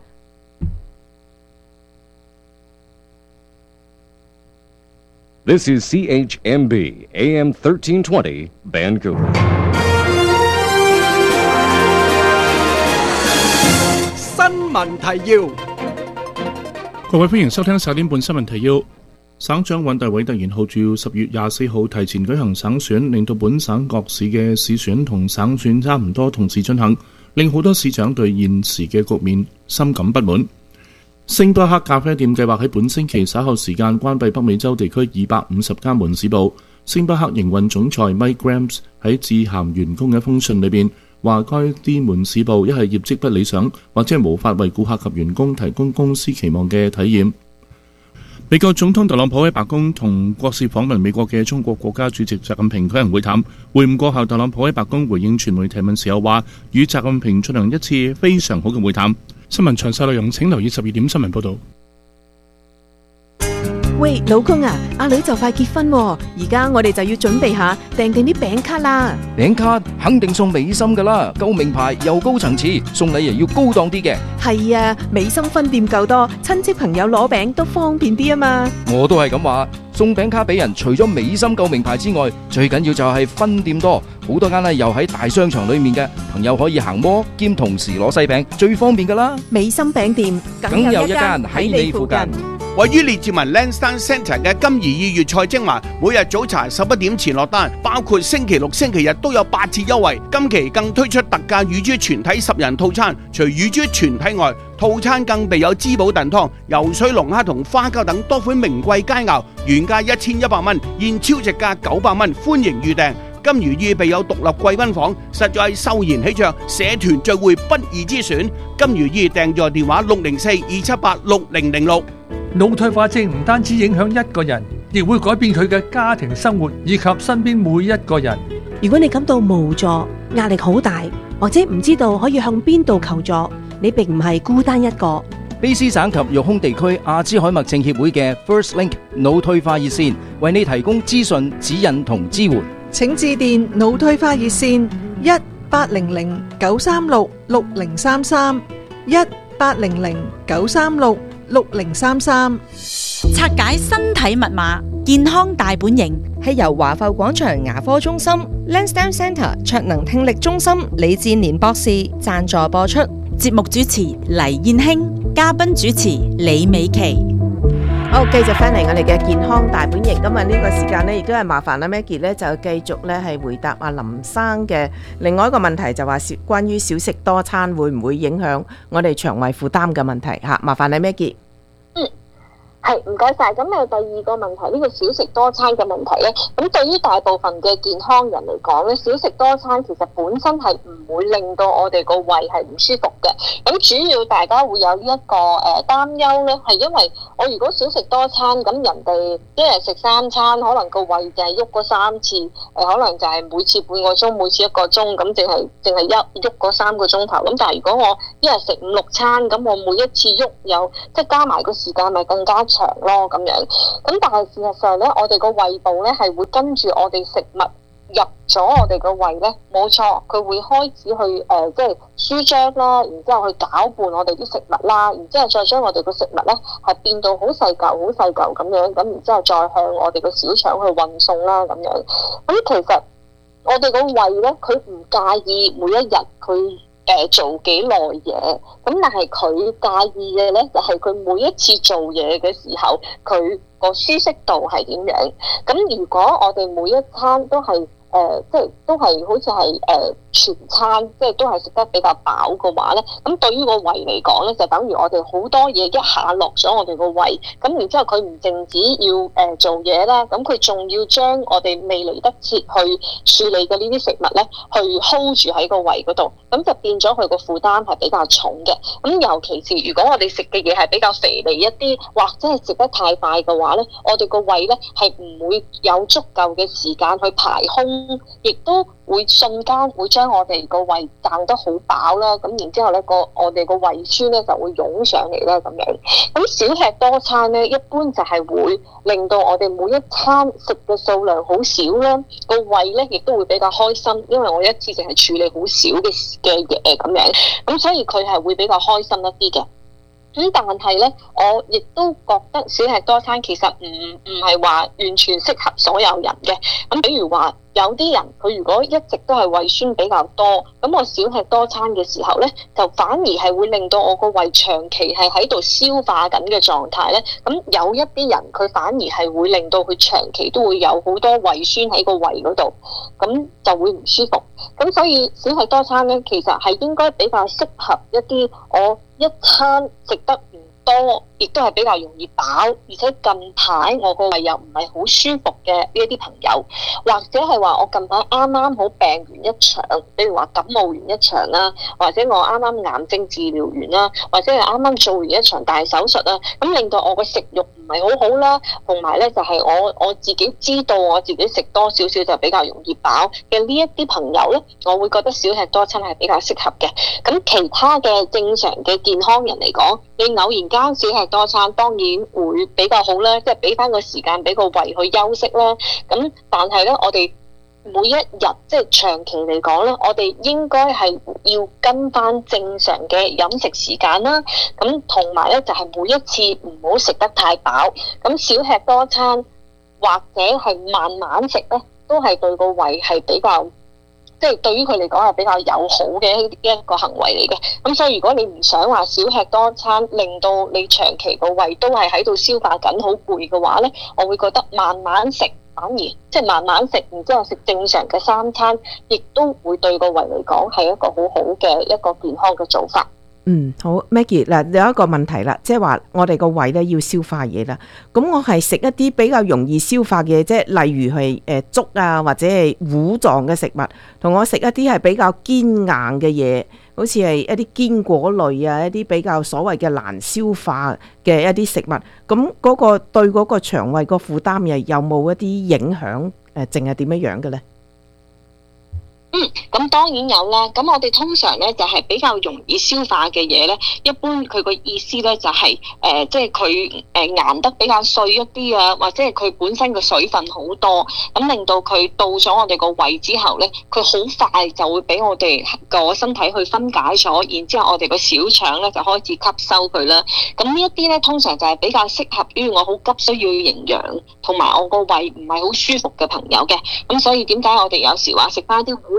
Speaker 9: This is CHMB AM 1320 Vancouver.
Speaker 8: 新聞提要，
Speaker 10: 各位歡迎收聽10點半新聞提要。省長尹大偉突然號召10月24號提前舉行省選，令到本省各市嘅市選同省選差唔多同時進行，令好多市長對現時嘅局面深感不滿。星巴克咖啡店計劃喺本星期稍後時間關閉北美洲地區250間門市部。星巴克營運總裁 Mike Grams 喺致函員工嘅一封信裏邊話，該啲門市部一係業績不理想，或者係無法為顧客及員工提供公司期望嘅體驗。美國總統特朗普喺白宮同國事訪問美國嘅中國國家主席習近平舉行會談。會晤過後，特朗普喺白宮回應傳媒提問時候話，與習近平進行一次非常好嘅會談。新聞詳細內容請留意12點新聞報道。
Speaker 4: 喂，老公啊，阿女就快結婚喎，而家我哋就要準備下訂定啲餅卡啦。
Speaker 6: 餅卡肯定送美心噶啦，夠名牌又高層次，送禮又要高檔啲嘅。
Speaker 4: 係啊，美心分店夠多，親戚朋友攞餅都方便啲啊嘛。
Speaker 6: 我都係咁話，送餅卡俾人，除咗美心夠名牌之外，最緊要就係分店多，好多間呢又喺大商場裏面嘅，朋友可以行摩兼同時攞細餅，最方便噶啦。
Speaker 4: 美心餅店
Speaker 6: 梗有一間喺你附近。
Speaker 2: 位於列治文 Lansdowne Centre 嘅金怡2月菜精華，每日早茶11點前落單，包括星期六、星期日都有8折優惠。今期更推出特價乳豬全體10人套餐，除乳豬全體外，套餐更備有滋補燉湯、游水龍蝦同花膠等多款名貴佳肴，原價1100蚊，現超值價900蚊，歡迎預訂。金魚意備有獨立貴賓房，實在係秀賢喜鵲，社團聚會不二之選。金魚意訂座電話604-278-6006。
Speaker 5: 腦退化症唔單止影響一個人，亦會改變佢嘅家庭生活以及身邊每一個人。
Speaker 4: 如果你感到無助、壓力好大，或者唔知道可以向邊度求助，你並唔係孤單一個。
Speaker 6: 卑詩省及育空地區阿茲海默症協會嘅 First Link 腦退化熱線為你提供資訊、指引同支援。
Speaker 7: 請致電腦退化熱線1800-936-6033 1800-936-6033。
Speaker 1: 拆解身體密碼，健康大本營
Speaker 11: 係由華埠廣場牙科中心 Lansdowne Centre 卓能聽力中心李志年博士贊助播出。
Speaker 1: 節目主持黎燕卿，嘉賓主持李美琪。
Speaker 15: 好，繼續翻嚟我哋嘅健康大本營。今日呢個時間呢，亦都係麻煩阿 Maggie 咧，就繼續咧係回答阿林生嘅另外一個問題，就話關於少食多餐會唔會影響我哋腸胃負擔嘅問題嚇。麻煩你 Maggie。
Speaker 16: 係，唔該晒。咁第二個問題，呢個少食多餐嘅問題咧，咁對於大部分嘅健康人嚟講咧，少食多餐其實本身係唔會令到我哋個胃係唔舒服嘅。咁主要大家會有呢一個擔憂咧，係因為我如果少食多餐，咁人哋一日食3餐，可能個胃就係喐嗰3次，可能就係每次半個鐘，每次1個鐘，咁淨係喐嗰3個鐘頭。咁但係如果我一日食5、6餐，咁我每一次喐有即係加埋個時間，咪更加長咯咁樣。咁但係事實上咧，我哋個胃部咧係會跟住我哋食物入咗我哋個胃咧，冇錯，佢會開始去即係舒張啦，然之後去攪拌我哋啲食物啦，然之後再將我哋個食物咧係變到好細嚿咁樣，咁然之後再向我哋個小腸去運送啦咁樣。咁其實我哋個胃咧，佢唔介意每一日佢做幾耐嘢，咁但係佢介意嘅咧就係佢每一次做嘢嘅時候，佢個舒適度係點樣。咁如果我哋每一餐都係即係都係好似係全餐，即係都係食得比較飽嘅話咧，咁對於個胃嚟講咧，就等於我哋好多嘢一下落咗我哋個胃，咁然之後佢唔淨止要做嘢啦，咁佢仲要將我哋未嚟得切去處理嘅呢啲食物咧，去 hold 住喺個胃嗰度，咁就變咗佢個負擔係比較重嘅。咁尤其是如果我哋食嘅嘢係比較肥膩一啲，或者係食得太快嘅話咧，我哋個胃咧係唔會有足夠嘅時間去排空，亦都會瞬間會將我哋個胃撐得好飽啦，咁然之後咧我哋個胃酸咧就會湧上嚟啦咁樣。咁少吃多餐咧，一般就係會令到我哋每一餐食嘅數量好少啦，個胃咧亦都會比較開心，因為我一次淨係處理好少嘅嘢咁樣，咁所以佢係會比較開心一啲嘅。咁但係咧，我亦都覺得少吃多餐其實唔係話完全適合所有人嘅。咁比如話有啲人佢如果一直都係胃酸比較多，咁我少吃多餐嘅時候咧，就反而係會令到我個胃長期係喺度消化緊嘅狀態咧。咁有一啲人佢反而係會令到佢長期都會有好多胃酸喺個胃嗰度，咁就會唔舒服。咁所以少吃多餐咧，其實係應該比較適合一啲我一餐食得唔多，亦都係比較容易飽，而且近排我個胃又唔係好舒服嘅呢一啲朋友，或者係話我近排啱啱好病完一場，比如話感冒完一場啦，或者我啱啱癌症治療完啦，或者係啱啱做完一場大手術啦，咁令到我個食慾唔係好好啦，同埋咧就係我自己知道我自己食多少少就比較容易飽嘅呢一啲朋友咧，我會覺得少吃多餐係比較適合嘅。咁其他嘅正常嘅健康人嚟講，你偶然間少吃多餐當然會比較好啦，即係俾翻個時間俾個胃去休息啦。咁但係咧，我哋每一日即係長期嚟講咧，我哋應該係要跟翻正常嘅飲食時間啦。咁同埋咧就係每一次唔好食得太飽，咁少吃多餐或者係慢慢食咧，都係對個胃係比較。即係對於佢嚟講係比較友好嘅一個行為嚟嘅，咁所以如果你唔想話少吃多餐，令到你長期個胃都係喺度消化緊好攰嘅話呢，我會覺得慢慢食，反而即係慢慢食，然之後食正常嘅3餐，亦都會對個胃嚟講係一個好好嘅一個健康嘅做法。
Speaker 15: 好 Maggie 嗱，有一個問題啦，即係話我哋個胃咧要消化嘢啦，咁我係食一啲比較容易消化嘅，即係例如係粥啊或者係糊狀嘅食物，同我食一啲係比較堅硬嘅嘢，好似係一啲堅果類啊，一啲比較所謂嘅難消化嘅一啲食物，咁嗰個對嗰個腸胃個負擔又有冇一啲影響？淨係點樣嘅咧？
Speaker 16: 咁當然有啦。咁我哋通常咧就係比較容易消化嘅嘢咧，一般佢個意思咧就係即係佢硬得比較碎一啲啊，或者係佢本身嘅水分好多，咁令到佢到咗我哋個胃之後咧，佢好快就會俾我哋個身體去分解咗，然之後我哋個小腸咧就開始吸收佢啦。咁呢一啲咧通常就係比較適合於我好急需要營養，同埋我個胃唔係好舒服嘅朋友嘅。咁所以點解我哋有時話食翻啲糊狀嘅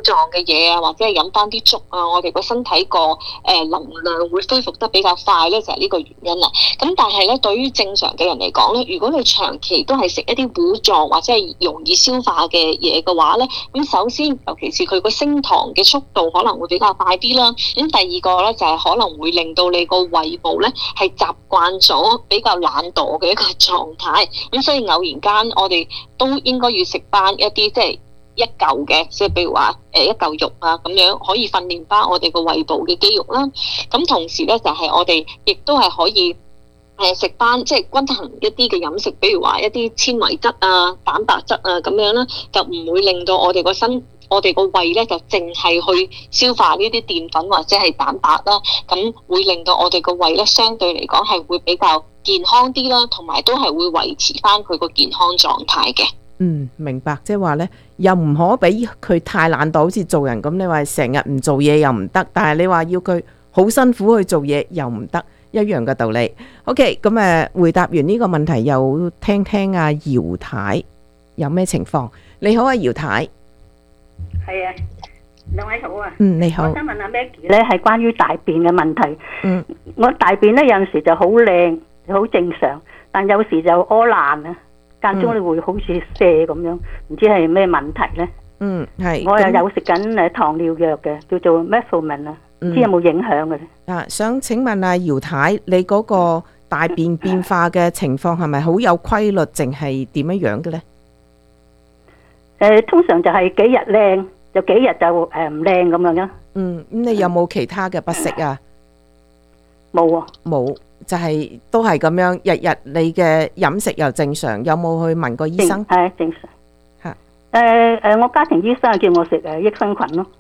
Speaker 16: 嘢啊，或者係飲翻啲粥啊，我哋個身體個能量會恢復得比較快咧，就係呢個原因啦。咁但係咧，對於正常嘅人嚟講咧，如果你長期都係食一啲糊狀或者係容易消化嘅嘢嘅話咧，咁首先尤其是佢個升糖嘅速度可能會比較快啲啦。咁第二個咧就係可能會令到你個胃部咧係習慣咗比較懶惰嘅一個狀態。咁所以偶然間我哋都應該要食翻一啲即係一嚿嘅，即係譬如話一嚿肉啊咁樣，可以訓練翻我哋個胃部嘅肌肉啦。咁同時咧就係我哋亦都係可以食翻即係均衡一啲嘅飲食，比如話一啲纖維質啊、蛋白質啊咁樣啦，就唔會令到我哋個胃咧就淨係去消化呢啲澱粉或者係蛋白啦，咁會令到我哋個胃咧相對嚟講係會比較健康啲啦，同埋都係會維持翻佢個健康狀態嘅。
Speaker 15: 明白，即係話呢，又唔可俾佢太懶惰，好似做人咁。你話成日唔做嘢又唔得，但係你話要佢好辛苦去做嘢又唔得，一樣嘅道理。OK，咁回答完呢個問題，又聽聽阿姚太有咩情況。你好啊，姚太。
Speaker 12: 係啊，兩位好啊。
Speaker 15: 你好。
Speaker 12: 我想問阿 Maggie 咧，係關於大便嘅問題。我大便咧有陣時就好靚，好正常，但有時就屙爛啊。間中你會好似瀉咁樣，唔知係咩問題咧？
Speaker 15: 係。
Speaker 12: 我又有食緊糖尿藥嘅，叫做 Metformin 啊，唔知有冇影響嘅咧？
Speaker 15: 想請問阿姚太，你嗰個大便變化嘅情況係咪好有規律，定係點樣樣嘅咧？
Speaker 12: 通常就係幾日靚，就幾日就唔靚咁樣嘅。
Speaker 15: 咁你有冇其他嘅不適啊？
Speaker 12: 冇啊，
Speaker 15: 冇。就係都係咁樣，日日你嘅飲食又正常，有冇去問過醫生？
Speaker 12: 係正常。我家庭醫生叫我食益生菌咯。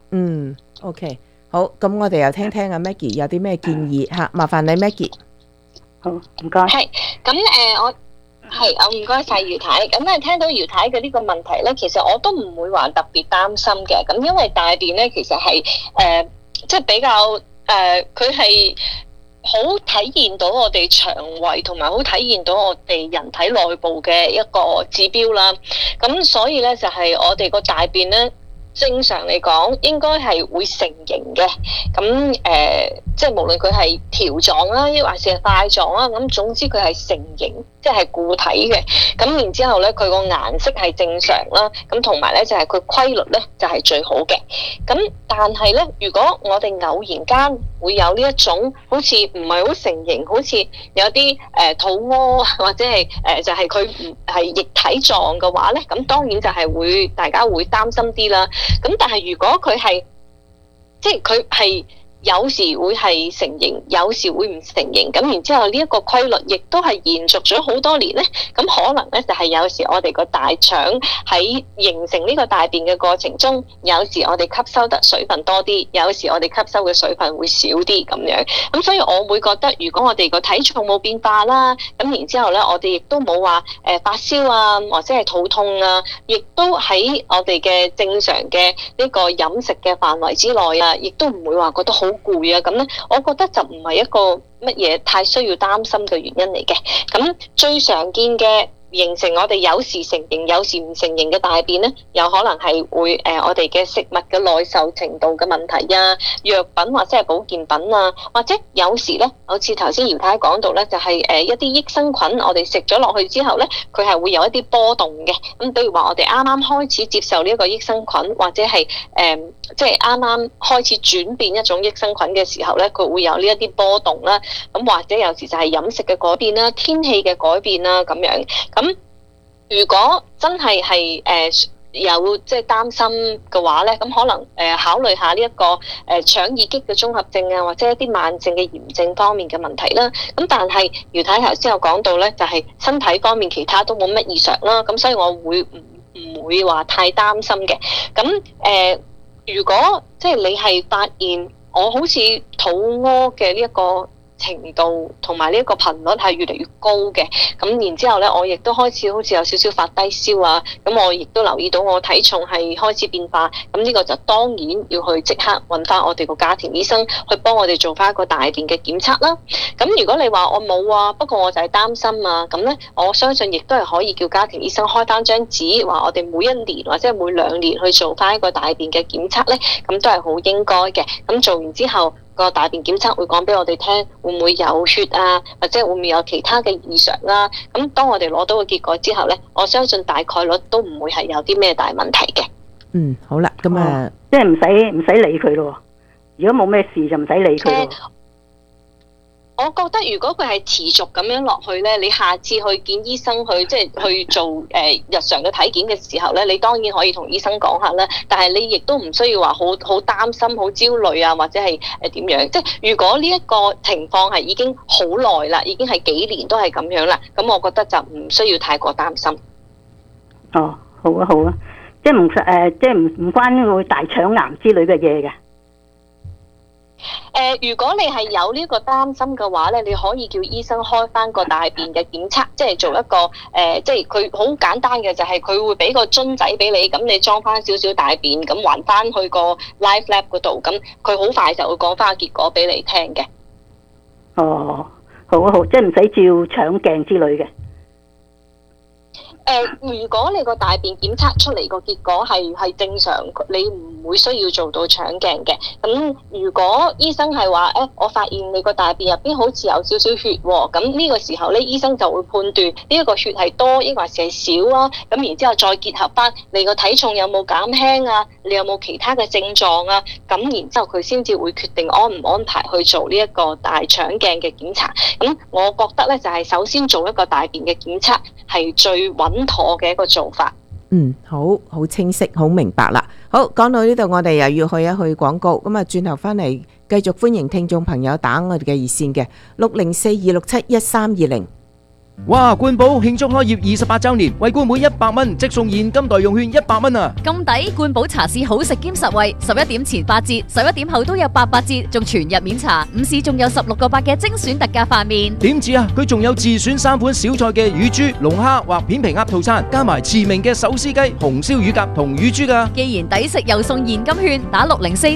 Speaker 15: OK， 好，咁我哋又聽聽阿 Maggie 有啲咩建議吓，麻煩你 Maggie。
Speaker 12: 好，唔該。
Speaker 16: 係咁我唔該晒姚太。咁聽到姚太嘅呢個問題咧，其實我都唔會話特別擔心嘅。咁因為大便咧，其實係即係比較佢係。好體現到我哋腸胃同埋好體現到我哋人體內部嘅一個指標啦。咁所以咧就係我哋個大便咧，正常嚟講應該係會成形嘅。咁即係無論佢係條狀啦，抑或是係塊狀啦，咁總之佢係成形，即係固體嘅。咁然之後咧，佢個顏色係正常啦。咁同埋咧就係佢規律咧就係最好嘅。咁但係咧，如果我哋偶然間會有呢一種好似唔係好成形，好似有啲肚屙或者係就係佢唔係液體狀嘅話咧，咁當然就係大家會擔心啲啦。咁但係如果佢係即係佢係有時會係成形，有時會唔成形，咁然之後呢一個規律亦都係延續咗好多年咧。咁可能咧就係有時我哋個大腸喺形成呢個大便嘅過程中，有時我哋吸收得水分多啲，有時我哋吸收嘅水分會少啲咁樣。咁所以我會覺得，如果我哋個體重冇變化啦，咁然之後咧我哋亦都冇話發燒啊，或者係肚痛啊，亦都喺我哋嘅正常嘅呢個飲食嘅範圍之內啊，亦都唔會話覺得好攰啊，咁咧，我覺得就唔係一個乜嘢太需要擔心嘅原因嚟嘅。咁最常見嘅形成我哋有時成形有時唔成形嘅大便咧，有可能係會我哋嘅食物嘅耐受程度嘅問題啊，藥品或者係保健品啊，或者有時咧，好似頭先姚太講到咧，就係一啲益生菌，我哋食咗落去之後咧，佢係會有一啲波動嘅。咁比如話我哋啱啱開始接受呢一個益生菌，或者係即係啱啱開始轉變一種益生菌嘅時候咧，佢會有呢一啲波動啦。咁或者有時就係飲食嘅改變啦、天氣嘅改變啦咁樣。咁如果真係有即係擔心嘅話咧，咁可能考慮下呢一個腸易激嘅綜合症啊，或者一啲慢性嘅炎症方面嘅問題啦。咁但係姚太頭先有講到咧，就係身體方面其他都冇乜異常啦。咁所以我會唔會話太擔心嘅。咁如果即係你係發現我好似肚屙嘅呢一個程度同埋呢一個頻率係越嚟越高嘅。咁然之後咧，我亦都開始好似有少少發低燒啊。咁我亦都留意到我體重係開始變化。咁呢個就當然要去即刻揾翻我哋個家庭醫生去幫我哋做翻一個大便嘅檢測啦。咁如果你話我冇啊，不過我就係擔心啊，咁咧我相信亦都係可以叫家庭醫生開翻張紙，話我哋每一年或者係每2年去做翻一個大便嘅檢測咧，咁都係好應該嘅。咁做完之後，個大便檢測會講俾我哋聽，會唔會有血啊，或者會唔會有其他嘅異常啦？咁當我哋攞到個結果之後咧，我相信大概率都唔會係有啲咩大問題嘅。
Speaker 15: 好啦，咁啊，
Speaker 12: 即係唔使理佢咯。如果冇咩事就唔使理佢咯。
Speaker 16: 我覺得如果佢係持續咁樣落去咧，你下次去見醫生去即係去做日常嘅體檢嘅時候咧，你當然可以同醫生講下啦。但係你亦都唔需要話好擔心、好焦慮啊，或者係點樣？即係如果呢一個情況係已經好耐啦，已經係幾年都係咁樣啦，咁我覺得就唔需要太過擔心。
Speaker 12: 哦，好啊，好啊，即係唔關會大腸癌之類嘅嘢嘅。
Speaker 16: 如果你係有呢個擔心嘅話咧，你可以叫醫生開翻個大便嘅檢測，即係做一個即係佢好簡單嘅，就係佢會俾個樽仔俾你，咁你裝翻少少大便，咁還翻去個 Live Lab 嗰度，咁佢好快就會講翻個結果俾你聽嘅。
Speaker 12: 哦，好啊好，即係唔使照腸鏡之類嘅。
Speaker 16: 如果你個大便檢測出嚟個結果係正常，你唔會需要做到腸鏡嘅。咁如果醫生係話，我發現你個大便入邊好似有少少血喎，咁呢個時候咧，醫生就會判斷呢一個血係多，抑或係少啊。咁然之後再結合翻你個體重有冇減輕啊，你有冇其他嘅症狀啊，咁然之後佢先至會決定安唔安排去做呢一個大腸鏡嘅檢查。咁我覺得咧就係首先做一個大便嘅檢測係最穩妥嘅一個做法。
Speaker 15: 好清晰，好明白啦。好，講到呢度，我哋又要去一去廣告。咁啊，轉頭翻嚟繼續歡迎聽眾朋友打我哋嘅熱線嘅604-267-1320。
Speaker 6: 哇！冠寶慶祝開業28週年，為冠每100蚊即送現金代用券100蚊啊！
Speaker 3: 咁抵！冠寶茶市好食兼實惠，11點前8折，11點後都有88折，仲全日免茶。午市仲有16個8嘅精選特價飯麵。
Speaker 6: 點止啊！佢仲有自選3款小菜嘅乳豬、龍蝦或片皮鴨套餐，加埋馳名嘅手撕雞、紅燒乳鴿同乳豬噶。
Speaker 3: 既然抵食又送現金券，打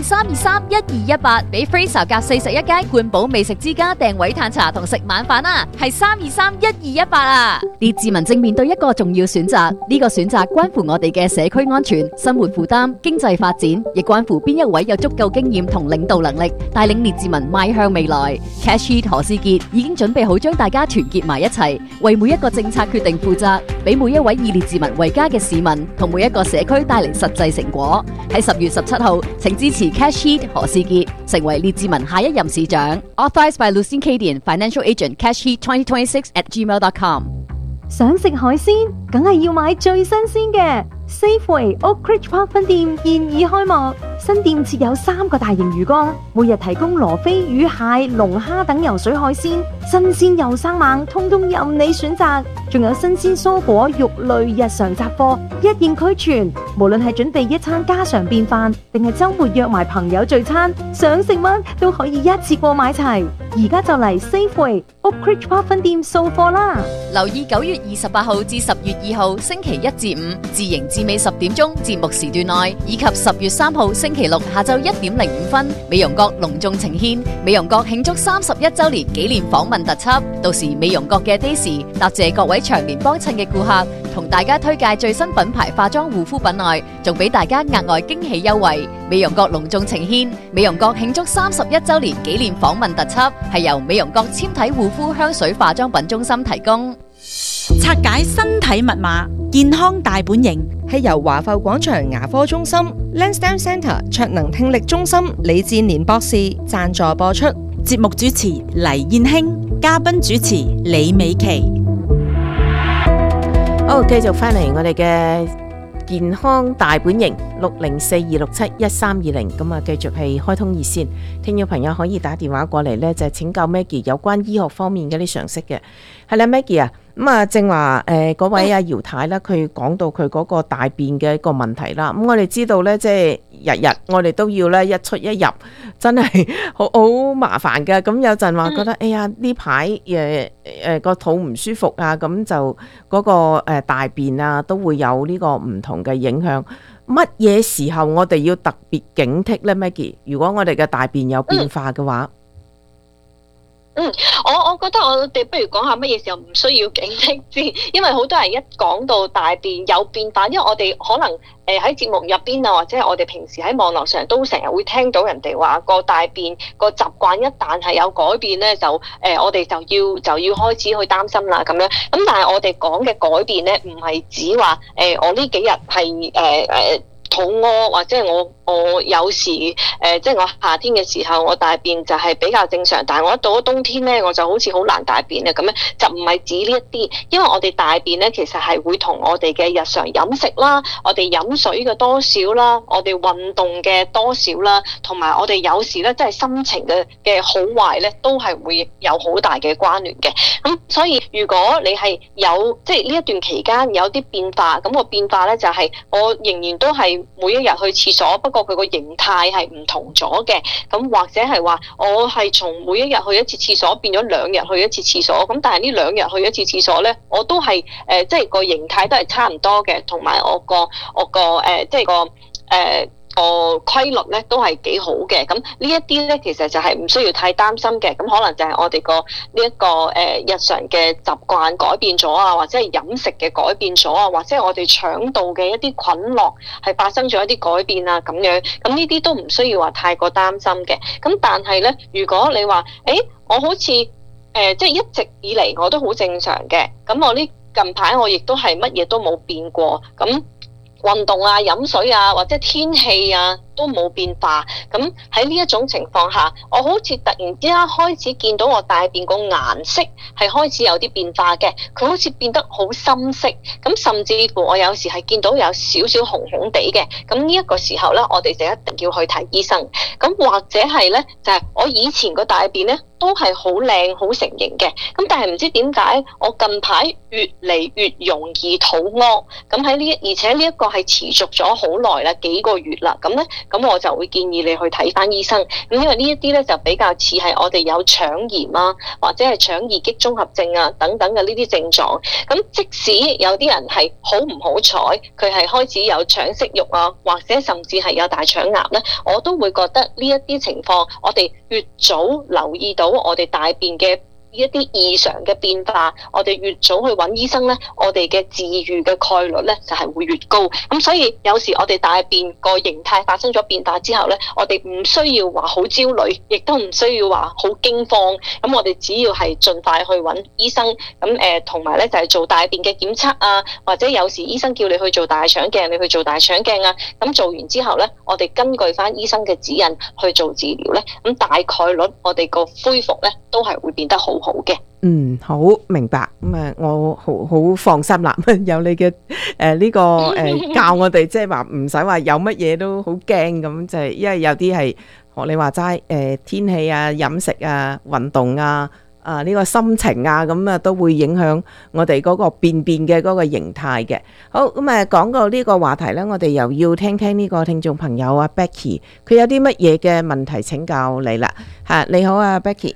Speaker 3: 604-323-1218，俾 Fraser 隔41街冠寶美食之家訂位嘆茶同食晚飯啊！係323-1218啊！列治文正面對一個重要選擇，呢個選擇關乎我哋嘅社區安全、生活負擔、經濟發展，亦關乎邊一位有足夠經驗同領導能力，帶領列治文邁向未來。Cash Heat 何思傑已經準備好將大家團結埋一齊，為每一個政策決定負責，俾每一位以列治文為家嘅市民同每一個社區帶嚟實際成果。喺10月17號，請支持 Cash Heat 何思傑，成為列治文下一任市長。Authorized by Lucien Cadian, Financial Agent, Cash Heat 2026@gmail.com。
Speaker 13: 想食海鮮，梗係要買最新鮮嘅。Safeway Oak Ridge Park 分店現已開幕，新店設有3個大型魚缸，每日提供羅非魚、蟹、龍蝦等游水海鮮，新鮮又生猛，通通任你選擇。仲有新鮮蔬果、肉類、日常雜貨，一應俱全。無論係準備一餐家常便飯，定係週末約埋朋友聚餐，想食乜都可以一次過買齊。而家就嚟 Safeway Oak Ridge Park 分店掃貨啦！
Speaker 3: 留意9月28號至10月2號星期1至5自營至尾10點鐘節目時段內，以及10月3號星期6下晝1點05分，美容閣隆重呈獻美容閣慶祝31週年紀念訪問特輯。到時美容閣嘅 Daisy 答謝各位長年幫襯嘅顧客，同大家推介最新品牌化妝護膚品外，仲俾大家額外驚喜優惠。美容閣隆重呈獻美容閣慶祝31週年紀念訪問特輯，係由美容閣纖體護膚香水化妝品中心提供。
Speaker 1: 拆解身體密碼，健康大本營
Speaker 11: 係由華埠廣場牙科中心 Lansdowne Centre 卓能聽力中心李志年博士贊助播出。
Speaker 1: 節目主持黎燕卿，嘉賓主持李美琪。
Speaker 15: 好，繼續翻嚟我哋嘅健康大本營604-267-1320，咁啊，繼續係開通熱線，聽眾朋友可以打電話過嚟呢，就係請教 Maggie 有關醫學方面嘅啲常識嘅。係啦，Maggie 啊， 咁啊，正話嗰位阿姚太啦，佢講到佢嗰個大便嘅一個問題啦。咁我哋知道咧，即係日日我哋都要咧一出一入，真係好麻煩㗎。咁有陣話覺得，哎呀呢排個肚唔舒服啊，咁就嗰個大便啊都會有呢個唔同嘅影響。乜嘢時候我哋要特別警惕咧 ，Maggie？ 如果我哋嘅大便有變化嘅話？
Speaker 16: 我覺得我哋不如講下乜嘢時候唔需要警惕先，因為好多人一講到大便有變化，因為我哋可能喺節目入邊啊，或者係我哋平時喺網絡上都成日會聽到人哋話個大便個習慣一旦係有改變咧，就我哋就要開始去擔心啦咁樣。咁但係我哋講嘅改變咧，唔係指話我呢幾日係肚屙，或者係我有時即係我夏天嘅時候我大便就係比較正常，但係我一到咗冬天咧，我就好似好難大便啊咁樣，就唔係指呢一啲，因為我哋大便咧其實係會同我哋嘅日常飲食啦，我哋飲水嘅多少啦，我哋運動嘅多少啦，同埋我哋有時咧即係心情嘅好壞咧，都係會有好大嘅關聯嘅。咁所以如果你係有即係呢一段期間有啲變化，咁個變化咧就係我仍然都係每一日去廁所，不過佢個形態係唔同咗嘅。咁或者係話我係從每一日去一次廁所變咗2日去一次廁所，咁但係呢2日去一次廁所咧，我都係即係個形態都係差唔多嘅，同埋我個即係個規律咧都係幾好嘅。咁呢一啲咧其實就係唔需要太擔心嘅。咁可能就係我哋個呢一個日常嘅習慣改變咗啊，或者係飲食嘅改變咗啊，或者係我哋腸道嘅一啲菌落係發生咗一啲改變啊咁樣。咁呢啲都唔需要話太過擔心嘅。咁但係咧，如果你話我好似即係一直以嚟我都好正常嘅，咁我呢近排我亦都係乜嘢都冇變過，咁運動啊、飲水啊，或者天氣啊都冇變化。咁喺呢一種情況下，我好似突然之間開始見到我大便個顏色係開始有啲變化嘅，佢好似變得好深色，咁甚至乎我有時係見到有少少紅紅地嘅。咁呢一個時候呢，我哋就一定要去睇醫生。咁或者係呢，就係我以前個大便呢都係好靚好成型嘅，咁但係唔知點解我近排越嚟越容易肚屙。咁而且呢一個係持續咗好耐啦，幾個月啦。咁我就會建議你去睇翻醫生。咁因為呢一啲咧就比較似係我哋有腸炎啊，或者係腸易激綜合症啊等等嘅呢啲症狀。咁即使有啲人係好唔好彩，佢係開始有腸息肉啊，或者甚至係有大腸癌咧，我都會覺得呢一啲情況，我哋越早留意到我哋大便嘅一啲異常嘅變化，我哋越早去揾醫生咧，我哋嘅治癒嘅概率咧就係會越高。咁所以有時我哋大便個形態發生咗變化之後咧，我哋唔需要話好焦慮，亦都唔需要話好驚慌。咁我哋只要係盡快去揾醫生。咁同埋咧就係做大便嘅檢測啊，或者有時醫生叫你去做大腸鏡，你去做大腸鏡啊。咁做完之後咧，我哋根據翻醫生嘅指引去做治療咧，咁大概率我哋個恢復咧都係會變得好好嘅。
Speaker 15: 好明白。咁我好放心啦，有你嘅呢個教我哋，即係話唔使話有乜嘢都好驚咁，就係因為有啲係學你話齋天氣啊、飲食啊、運動啊、呢個心情啊，咁都會影響我哋嗰個便嘅嗰個形態嘅。好，咁講到呢個話題呢，我哋又要聽聽呢個聽眾朋友啊 Becky， 佢有啲乜嘢嘅問題請教你啦。你好啊 Becky。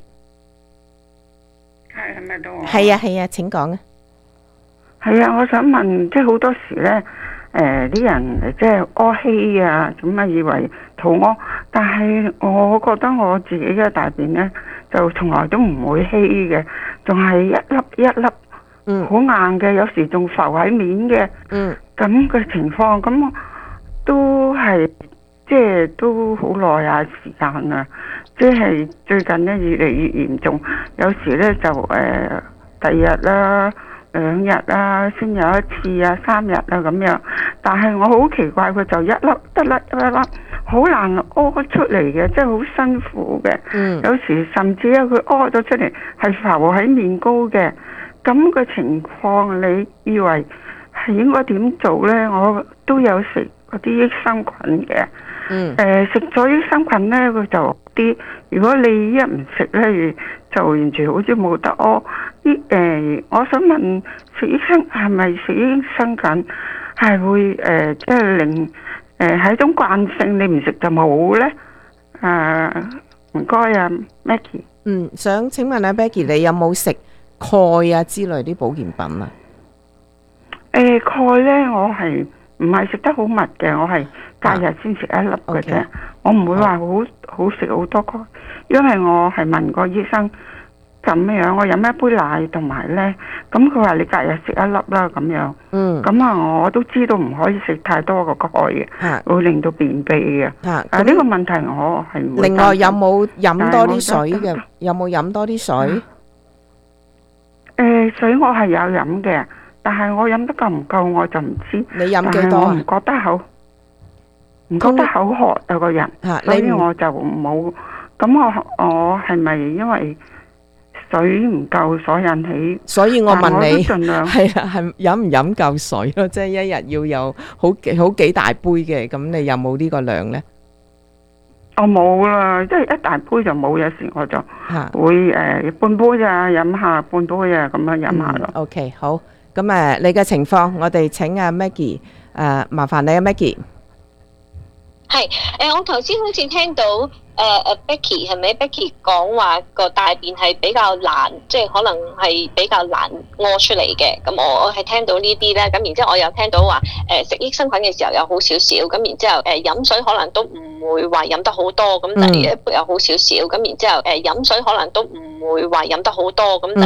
Speaker 14: 係咪到我？
Speaker 15: 係啊，請講啊。
Speaker 14: 係啊，我想問，即係好多時咧，啲人即係屙稀啊，咁啊以為肚屙，但係我覺得我自己嘅大便咧，就從來都唔會稀嘅，仲係一粒一粒，好硬嘅，有時仲浮喺面嘅，咁嘅情況，咁都係即係都好耐啊時間啊。即係最近咧越嚟越嚴重，有時咧就第日啦、2日啦先有一次啊、3日啊咁樣。但係我好奇怪，佢就一粒，好難屙出嚟嘅，即係好辛苦嘅。有時甚至咧佢屙咗出嚟係浮喺面膏嘅。咁嘅情況，你以為係應該點做咧？我都有食嗰啲益生菌嘅。食咗益生菌咧，佢就好啲。如果你一唔食咧，就完全好似冇得屙。我想問，係咪食益生菌係會即係令係一種慣性，你唔食就冇咧？唔該啊 ，Maggie。
Speaker 15: 想請問阿 Maggie，你有冇食鈣啊之類啲保健品啊？
Speaker 14: 鈣咧，我係唔係食得好密嘅？我係隔日先食一粒嘅啫。我唔會話好食好多鈣，因為我係問過醫生咁樣，我飲一杯奶同埋咧，咁佢話你隔日食一粒啦咁樣。咁啊，我都知道唔可以食太多個鈣嘅，會令到便秘嘅。呢個問題我係唔會。
Speaker 15: 另外有冇飲多啲水嘅？有冇飲多啲水？
Speaker 14: 水我係有飲嘅，但係我飲得夠唔夠我就唔知。
Speaker 15: 你飲幾多？
Speaker 14: 我唔覺得口渴啊個人，所以我就冇。咁我係咪因為水唔夠所引起？
Speaker 15: 所以我問你，
Speaker 14: 係
Speaker 15: 啊，係飲唔飲夠水咯？即係一日要有好幾大杯嘅，咁你有冇呢個量咧？
Speaker 14: 我冇啦，即係一大杯就冇，有時我就會半杯啊，飲下半杯啊，咁樣飲下咯。
Speaker 15: OK， 好，咁你嘅情況，我哋請阿 Maggie， 麻煩你啊 Maggie。
Speaker 16: 係，我頭先好似聽到Becky 係咪 Becky 講話個大便係比較難，即係可能係比較難屙出嚟嘅。咁我係聽到呢啲咧，咁然之後我又聽到話食益生菌嘅時候又好少少，咁然之後飲水可能都唔會話飲得好多，咁但係一杯又好少少，咁然之後飲水可能都唔會話飲得好多，咁但